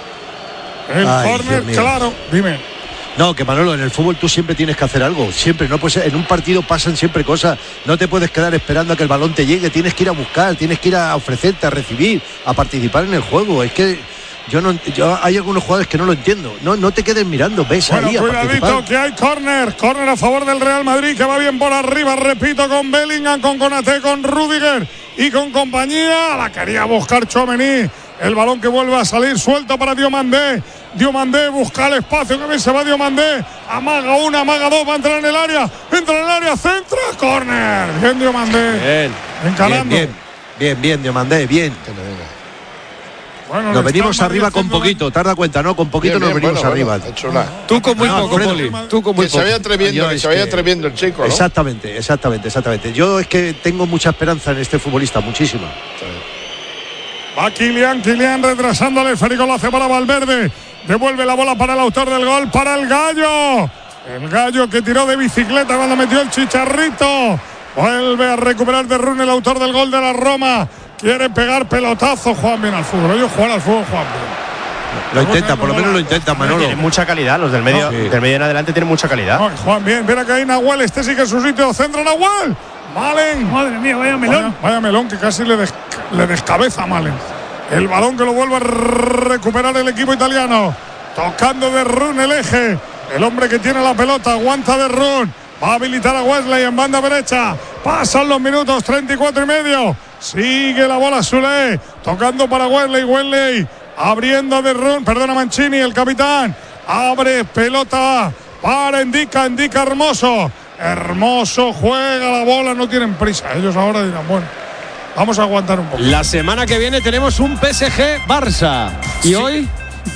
El córner, claro, dime. No, que Manolo, en el fútbol tú siempre tienes que hacer algo, siempre, no pues en un partido pasan siempre cosas, no te puedes quedar esperando a que el balón te llegue, tienes que ir a buscar, tienes que ir a ofrecerte, a recibir, a participar en el juego. Es que yo no, yo, hay algunos jugadores que no lo entiendo, no, no te quedes mirando, ves bueno, ahí a cuidadito participar. Que hay córner, córner a favor del Real Madrid que va bien por arriba, repito, con Bellingham, con Konaté, con Rüdiger y con compañía. La quería buscar Tchouaméni. El balón que vuelve a salir suelto para Diomandé. Diomandé busca el espacio. Que bien se va Diomandé. Amaga una, amaga dos. Va a entrar en el área. Entra en el área, centra. Córner. Bien Diomandé. Bien. Encarando. Bien, bien, bien, bien Diomandé, bien. Bueno, nos venimos arriba con poquito. ¿Te has dado cuenta, no? Con poquito bien, nos bien, venimos bueno, arriba. Bueno, Tú con muy no, poco, Poli. Tú con muy que poco. Se vaya atreviendo, Yo, que se vaya que... atreviendo el chico, ¿no? Exactamente, exactamente, exactamente. Yo es que tengo mucha esperanza en este futbolista, muchísima. Sí. Va Kylian, Kylian retrasando el esférico, lo hace para Valverde. Devuelve la bola para el autor del gol, para el Gallo. El Gallo que tiró de bicicleta cuando metió el chicharrito. Vuelve a recuperar de Rune el autor del gol de la Roma. Quiere pegar pelotazo, juegan bien al fútbol. Ellos juegan al fútbol, juegan bien. Lo intenta, por lo menos lo intenta, Manolo. Tienen mucha calidad, los del medio, no, sí. del medio en adelante tienen mucha calidad. No, juegan bien, mira que hay Nahuel, este sí que es su sitio. Centra Nahuel. Malen. Madre mía, vaya melón. Vaya, vaya melón que casi le, des, le descabeza a Malen. El balón que lo vuelve a recuperar el equipo italiano. Tocando de Run el eje. El hombre que tiene la pelota, aguanta de Run. Va a habilitar a Wesley en banda derecha. Pasan los minutos, treinta y cuatro y medio. Sigue la bola Zule. Tocando para Wesley. Wesley abriendo de Run. Perdona Mancini, el capitán. Abre pelota para Indica. Indica Hermoso. Hermoso juega la bola. No tienen prisa. Ellos ahora dirán, bueno, vamos a aguantar un poco. La semana que viene tenemos un P S G Barça. ¿Y sí. hoy?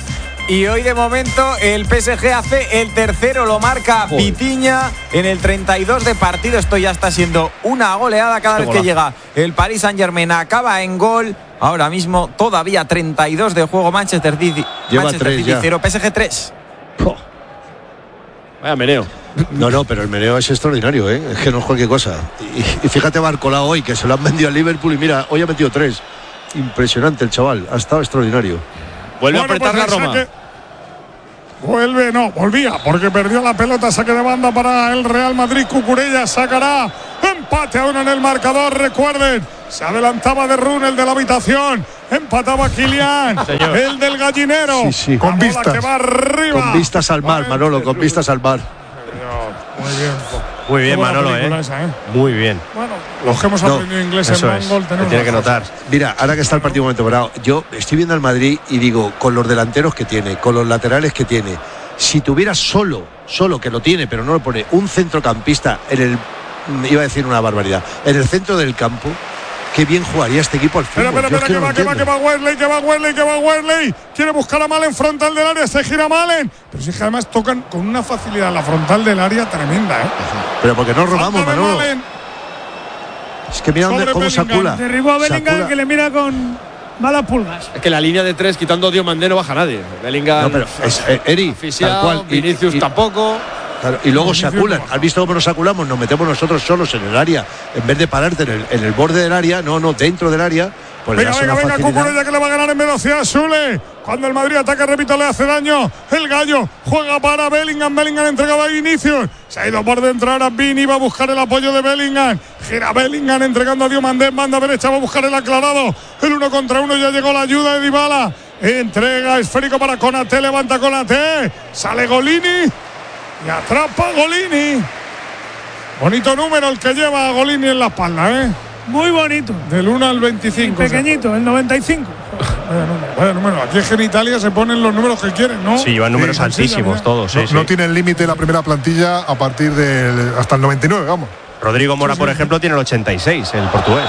Y hoy de momento el P S G hace el tercero, lo marca Vitinha en el treinta y dos de partido. Esto ya está siendo una goleada cada Qué vez golazo. que llega el Paris Saint-Germain. Acaba en gol. Ahora mismo todavía treinta y dos de juego. Manchester City, Lleva Manchester tres City ya. cero, P S G tres. Oh. Vaya meneo. No, no, pero el meneo es extraordinario, ¿eh? Es que no es cualquier cosa. Y, y fíjate Barcola hoy, que se lo han vendido al Liverpool y mira, hoy ha metido tres. Impresionante el chaval, ha estado extraordinario. Vuelve bueno, a apretar pues la Roma. Saque. Vuelve, no, volvía, porque perdió la pelota, saque de banda para el Real Madrid. Cucurella sacará empate a uno en el marcador. Recuerden, se adelantaba de Run, el de la habitación. Empataba Kylian, el del gallinero. Sí, sí. Con vistas. Que va arriba. Con vistas al mar, Manolo, con vistas al mar. Muy bien. Muy bien, Manolo, ¿eh? Esa, ¿eh? Muy bien. Bueno, los que hemos No, aprendido inglés eso en es, Mongol tenemos. tiene que notar. Mira, ahora que está el partido momento parado, yo estoy viendo al Madrid y digo, con los delanteros que tiene, con los laterales que tiene, si tuviera solo, solo que lo tiene, pero no lo pone, un centrocampista en el, iba a decir una barbaridad, en el centro del campo, qué bien jugaría este equipo al fútbol. Espera, espera, espera, que, va, que va, que va Wesley, que va Wesley, que va Wesley. Quiere buscar a Malen frontal del área, se gira Malen. Pero si es que además tocan con una facilidad la frontal del área tremenda, ¿eh? Pero porque no robamos, Falta de Manolo. Malen. Es que mira dónde, cómo Bellingham. sacula. Derribó a Bellingham, Sacula. que le mira con malas pulgas. Es que la línea de tres, quitando a Diomandé, no baja nadie. Bellingham, No, pero es, eh, Eri, asfixiado, tal cual. Y- Vinicius y- y- tampoco. Claro, y luego se Vinicius aculan. no. ¿Has visto cómo nos aculamos? Nos metemos nosotros solos en el área. En vez de pararte en el, en el borde del área, no, no, dentro del área. Pues le Venga, das venga, una venga, facilidad. Cucurella que le va a ganar en velocidad a Sule. Cuando el Madrid ataca, repito, le hace daño. El gallo juega para Bellingham. Bellingham entregado a Vinicius. Se ha ido por dentro ahora Vini, va a buscar el apoyo de Bellingham. Gira Bellingham entregando a Diomandé. Manda derecha, va a buscar el aclarado. El uno contra uno, ya llegó la ayuda de Dybala. Entrega esférico para Konaté, levanta Konaté. Sale Golini y atrapa a Golini. Bonito número el que lleva a Golini en la espalda, ¿eh? Muy bonito. Del uno al veinticinco. Y pequeñito, el noventa y cinco. Vaya número, vaya número. Aquí en Italia se ponen los números que quieren, ¿no? Sí, llevan números Sí, altísimos sí, todos. Sí, No, sí. no tiene el límite la primera plantilla a partir del hasta el noventa y nueve, vamos. Rodrigo Mora, por ejemplo, tiene el ochenta y seis, el portugués.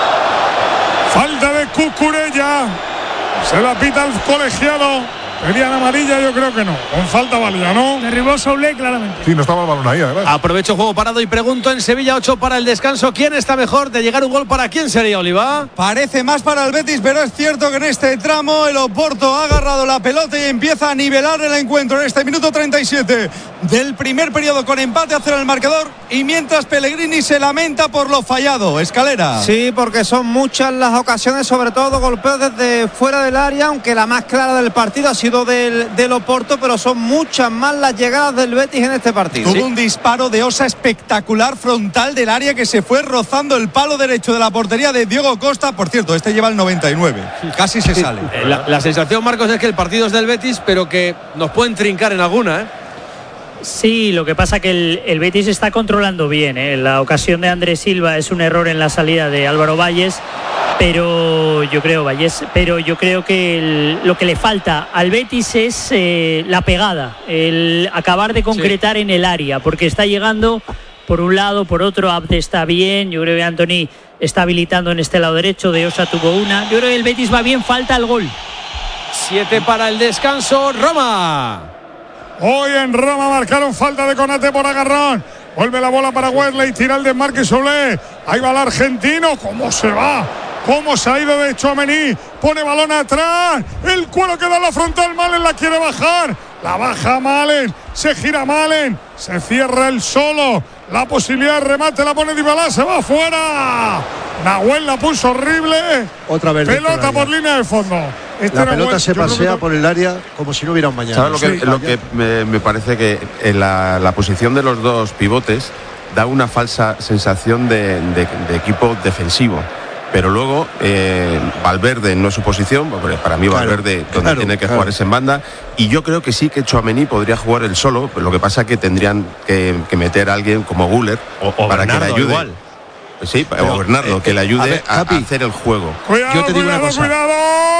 Falta de Cucurella. Se la pita el colegiado. Pedían amarilla, yo creo que no. Con falta valía, ¿no? Derribó Soule claramente. Sí, no estaba el balón ahí, además. Aprovecho juego parado y pregunto en Sevilla ocho para el descanso. ¿Quién está mejor de llegar un gol para quién sería, Oliva? Parece más para el Betis, pero es cierto que en este tramo el Oporto ha agarrado la pelota y empieza a nivelar el encuentro en este minuto treinta y siete del primer periodo con empate a cero en el marcador, y mientras Pellegrini se lamenta por lo fallado. Escalera. Sí, porque son muchas las ocasiones, sobre todo golpeos desde fuera del área, aunque la más clara del partido ha sido del, del Oporto, pero son muchas más las llegadas del Betis en este partido. Tuvo un disparo de Osa espectacular frontal del área que se fue rozando el palo derecho de la portería de Diego Costa. Por cierto, este lleva el noventa y nueve. Casi se sale. Eh, La, la sensación, Marcos, es que el partido es del Betis, pero que nos pueden trincar en alguna, ¿eh? Sí, lo que pasa que el, el Betis está controlando bien, ¿eh? La ocasión de Andrés Silva es un error en la salida de Álvaro Valles, pero yo creo Valles, pero yo creo que el, lo que le falta al Betis es eh, la pegada, el acabar de concretar sí. en el área, porque está llegando por un lado, por otro. Abde está bien, yo creo que Antony está habilitando en este lado derecho, De Osa tuvo una, yo creo que el Betis va bien, falta el gol. Siete para el descanso, Roma. Hoy en Roma marcaron falta de Konaté por agarrón. Vuelve la bola para Wesley, tira el desmarque Soule. Ahí va el argentino, ¿cómo se va? ¿Cómo se ha ido de Tchouaméni? Pone balón atrás. El cuero que da la frontal, Malen la quiere bajar. La baja Malen, se gira Malen, se cierra el solo. La posibilidad de remate la pone Dybala, se va afuera. Nahuel la puso horrible. Otra vez. Pelota por línea de fondo. Este la pelota Nahuel, se pasea que... por el área como si no hubiera un mañana. ¿Sabes lo que, Sí, lo que me, me parece que en la, la posición de los dos pivotes da una falsa sensación de, de, de equipo defensivo? Pero luego eh, Valverde no es su posición, para mí Valverde claro, donde claro, tiene que claro. jugar es en banda, y yo creo que sí que Tchouaméni podría jugar él solo, pero lo que pasa es que tendrían que, que meter a alguien como Güler o, o para Bernardo, que le ayude. Igual. Sí, pero, o Bernardo, eh, que le ayude a, ver, a, a hacer el juego. Cuidado, yo te digo cuidado, una cosa. cuidado.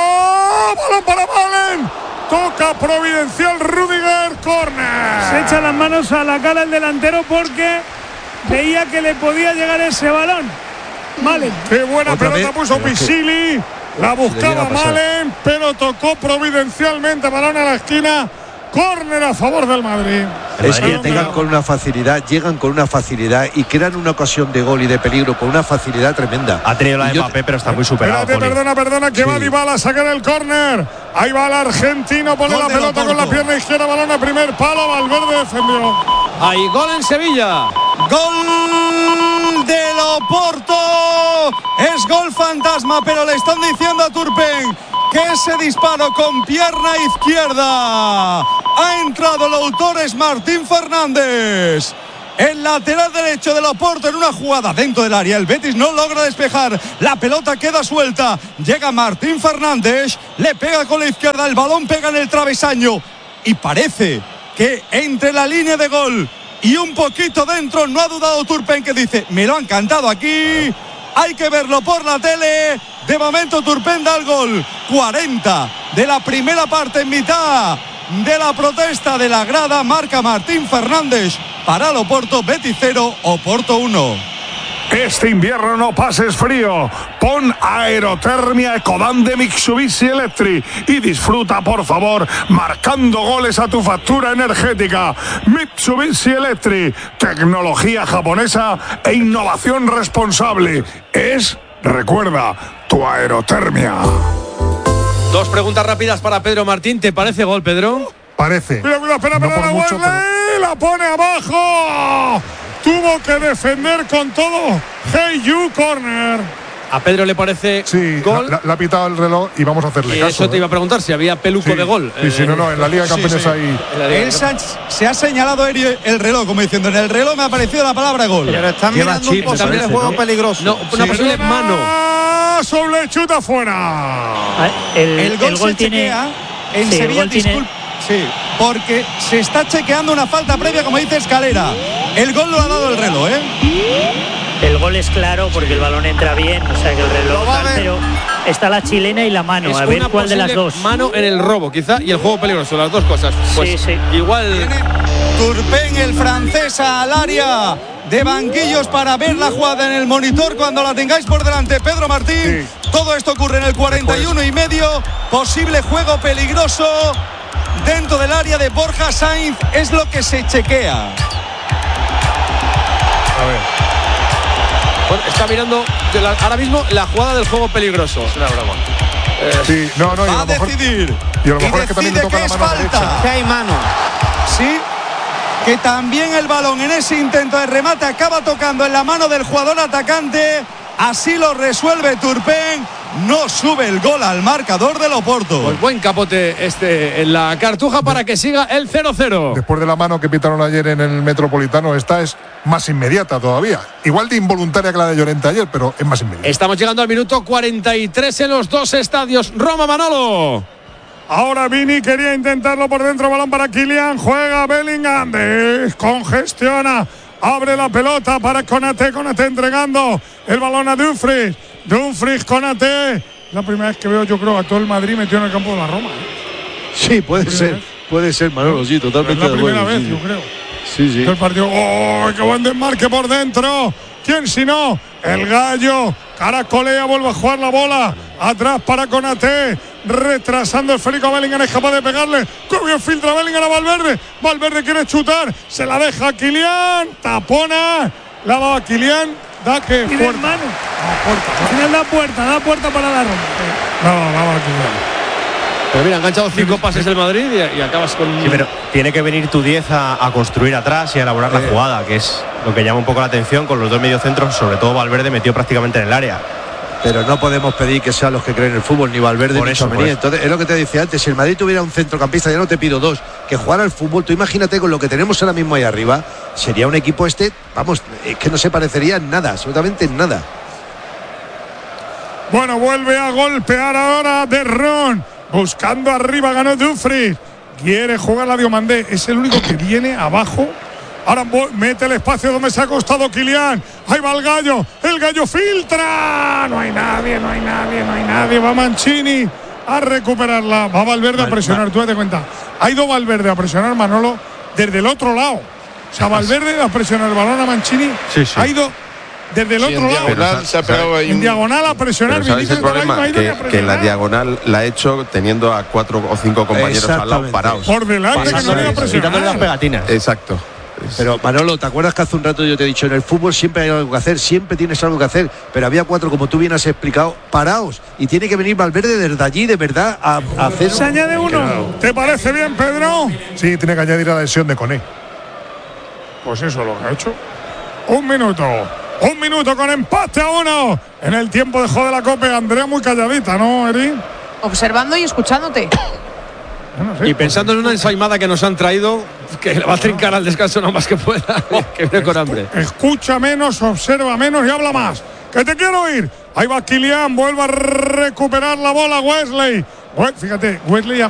Balón para Malen. Toca providencial Rudiger, córner. Se echa las manos a la cara el delantero porque veía que le podía llegar ese balón. Malen. Qué buena Otra pelota vez, puso Pisili. La buscaba Malen, pero tocó providencialmente balón a la esquina. Córner a favor del Madrid. Es que llegan con una facilidad, llegan con una facilidad y crean una ocasión de gol y de peligro con una facilidad tremenda. Ha tenido la de Mbappé, pero está muy superado. Espérate, perdona, perdona, que sí. Va Dybala a sacar el córner. Ahí va el argentino, pone gol la pelota con la pierna izquierda, balón a primer palo, Valverde defendió. Ahí, gol en Sevilla. Gol del Oporto. Es gol fantasma, pero le están diciendo a Turpin que ese disparo con pierna izquierda ha entrado el autor, es Martín Fernández. El lateral derecho del Oporto en una jugada dentro del área. El Betis no logra despejar. La pelota queda suelta. Llega Martín Fernández. Le pega con la izquierda. El balón pega en el travesaño. Y parece que entre la línea de gol y un poquito dentro, no ha dudado Turpin, que dice: me lo han cantado aquí. Hay que verlo por la tele. De momento Turpin da el gol. cuarenta de la primera parte, en mitad de la protesta de la grada. Marca Martín Fernández para el Oporto. Betis cero, Oporto uno. Este invierno no pases frío. Pon aerotermia Ecodan de Mitsubishi Electric y disfruta, por favor, marcando goles a tu factura energética. Mitsubishi Electric, tecnología japonesa e innovación responsable. Es, recuerda, tu aerotermia. Dos preguntas rápidas para Pedro Martín. ¿Te parece gol, Pedro? Parece. Mira, mira, espera, espera, no la mucho, guarda y la pone abajo. Tuvo que defender con todo. Hey you, corner. ¿A Pedro le parece sí, gol? Sí, le ha pitado el reloj y vamos a hacerle y caso. Eso te ¿eh? iba a preguntar, si había peluco sí, de gol. Sí, sí, eh, no, no, en la Liga de Campeones sí, sí. hay… El Sánchez se ha señalado el reloj, como diciendo, en el reloj me ha aparecido la palabra gol. Pero están Lleva mirando chip, un posible parece, juego ¿no? peligroso. No, una Sí. posible mano. Sobre chuta fuera. Ah, El, El gol, el gol se tiene. chequea en Sí, el Sevilla, gol tiene- disculpa. Sí, porque se está chequeando una falta previa, como dice Escalera. El gol lo ha dado el reloj, ¿eh? El gol es claro porque el balón entra bien, o sea que el reloj Lo va a tal, ver. pero está la chilena y la mano, Es a ver una cuál de las posible dos. mano en el robo, quizá, y el juego peligroso, las dos cosas. Pues Sí, sí. igual. Turpin, el francés, al área de banquillos para ver la jugada en el monitor cuando la tengáis por delante. Pedro Martín, Sí. todo esto ocurre en el cuarenta y uno y medio. Posible juego peligroso dentro del área de Borja Sainz, es lo que se chequea. A ver. Bueno, está mirando de la- ahora mismo la jugada del juego peligroso. Es una broma. Eh, Sí, no, no, y a Va a lo mejor, decidir. y a lo mejor es que también le decide toca que la es mano falta. derecha. Que hay mano. Sí, que también el balón en ese intento de remate acaba tocando en la mano del jugador atacante. Así lo resuelve Turpin. No sube el gol al marcador del Oporto. Pues buen capote este en la cartuja para que siga el cero cero. Después de la mano que pitaron ayer en el Metropolitano, esta es más inmediata todavía. Igual de involuntaria que la de Llorente ayer, pero es más inmediata. Estamos llegando al minuto cuarenta y tres en los dos estadios. Roma, Manolo. Ahora Vini quería intentarlo por dentro, balón para Kylian, juega Bellingham, descongestiona, abre la pelota para Konaté, Konaté entregando el balón a Dumfries, Dumfries, Konaté. La primera vez que veo, yo creo, a todo el Madrid metido en el campo de la Roma. ¿eh? Sí, puede ser, vez. puede ser, Manolo, sí, Es totalmente la de primera acuerdo, vez, sí, yo sí. creo. Sí, sí. El partido, ¡oh, qué buen desmarque por dentro! ¿Quién si no? El Gallo, caracolea, vuelve a jugar la bola, atrás para Konaté, retrasando el Federico Bellingham, es capaz de pegarle, ¡qué bien filtra Bellingham a Valverde! Valverde quiere chutar, se la deja a Kylian, tapona, la va a Kylian, da que Y de puerta. mano. No, puerta, Al final da puerta, da puerta para la Roma. no, la va a Kylian. Pero mira, ha enganchado cinco pases el Madrid y, y acabas con. Sí, pero tiene que venir tu diez a, a construir atrás y a elaborar Eh. la jugada, que es lo que llama un poco la atención con los dos mediocentros, sobre todo Valverde metió prácticamente en el área. Pero no podemos pedir que sean los que creen en el fútbol, ni Valverde Por ni eso, por Tchouaméni. eso. Entonces, es lo que te decía antes, si el Madrid tuviera un centrocampista, ya no te pido dos, que jugara al fútbol, tú imagínate con lo que tenemos ahora mismo ahí arriba, sería un equipo este, vamos, es que no se parecería en nada, absolutamente en nada. Bueno, vuelve a golpear ahora De Ron. Buscando arriba, ganó Dumfries. Quiere jugar la Diomandé. Es el único que viene abajo. Ahora mete el espacio donde se ha acostado Kylian. Ahí va el Gallo. El Gallo filtra. No hay nadie, no hay nadie, no hay nadie. Va Mancini a recuperarla. Va Valverde a presionar. Tú date cuenta. Ha ido Valverde a presionar, Manolo, desde el otro lado. O sea, Valverde a presionar el balón a Mancini. Sí, sí. Ha ido desde el Sí, otro en lado. diagonal se ha pegado ahí En un- diagonal a presionar. Pero ¿sabes el Vinicius de Garay no problema? ha ido ni Que, a que la presionar. diagonal la ha hecho teniendo a cuatro o cinco compañeros al lado Exactamente. parados. Por delante, que no le ha presionado. Quitándole las pegatinas. Exacto. Pero Manolo, ¿te acuerdas que hace un rato yo te he dicho, en el fútbol siempre hay algo que hacer, siempre tienes algo que hacer, pero había cuatro, como tú bien has explicado, parados, y tiene que venir Valverde desde allí, de verdad, a, a hacer... Se añade uno. ¿Te parece bien, Pedro? Sí, tiene que añadir a la lesión de Koné. Pues eso es lo que ha hecho. Un minuto. Un minuto con empate a uno. En el tiempo de juego de la Copa. Andrea muy calladita, ¿no, Eri? Observando y escuchándote. Y pensando en una ensaimada que nos han traído, que le va a trincar al descanso lo más que pueda, que viene con hambre. Escucha menos, observa menos y habla más. ¡Que te quiero oír! Ahí va Kylian, vuelve a recuperar la bola Wesley. Fíjate, Wesley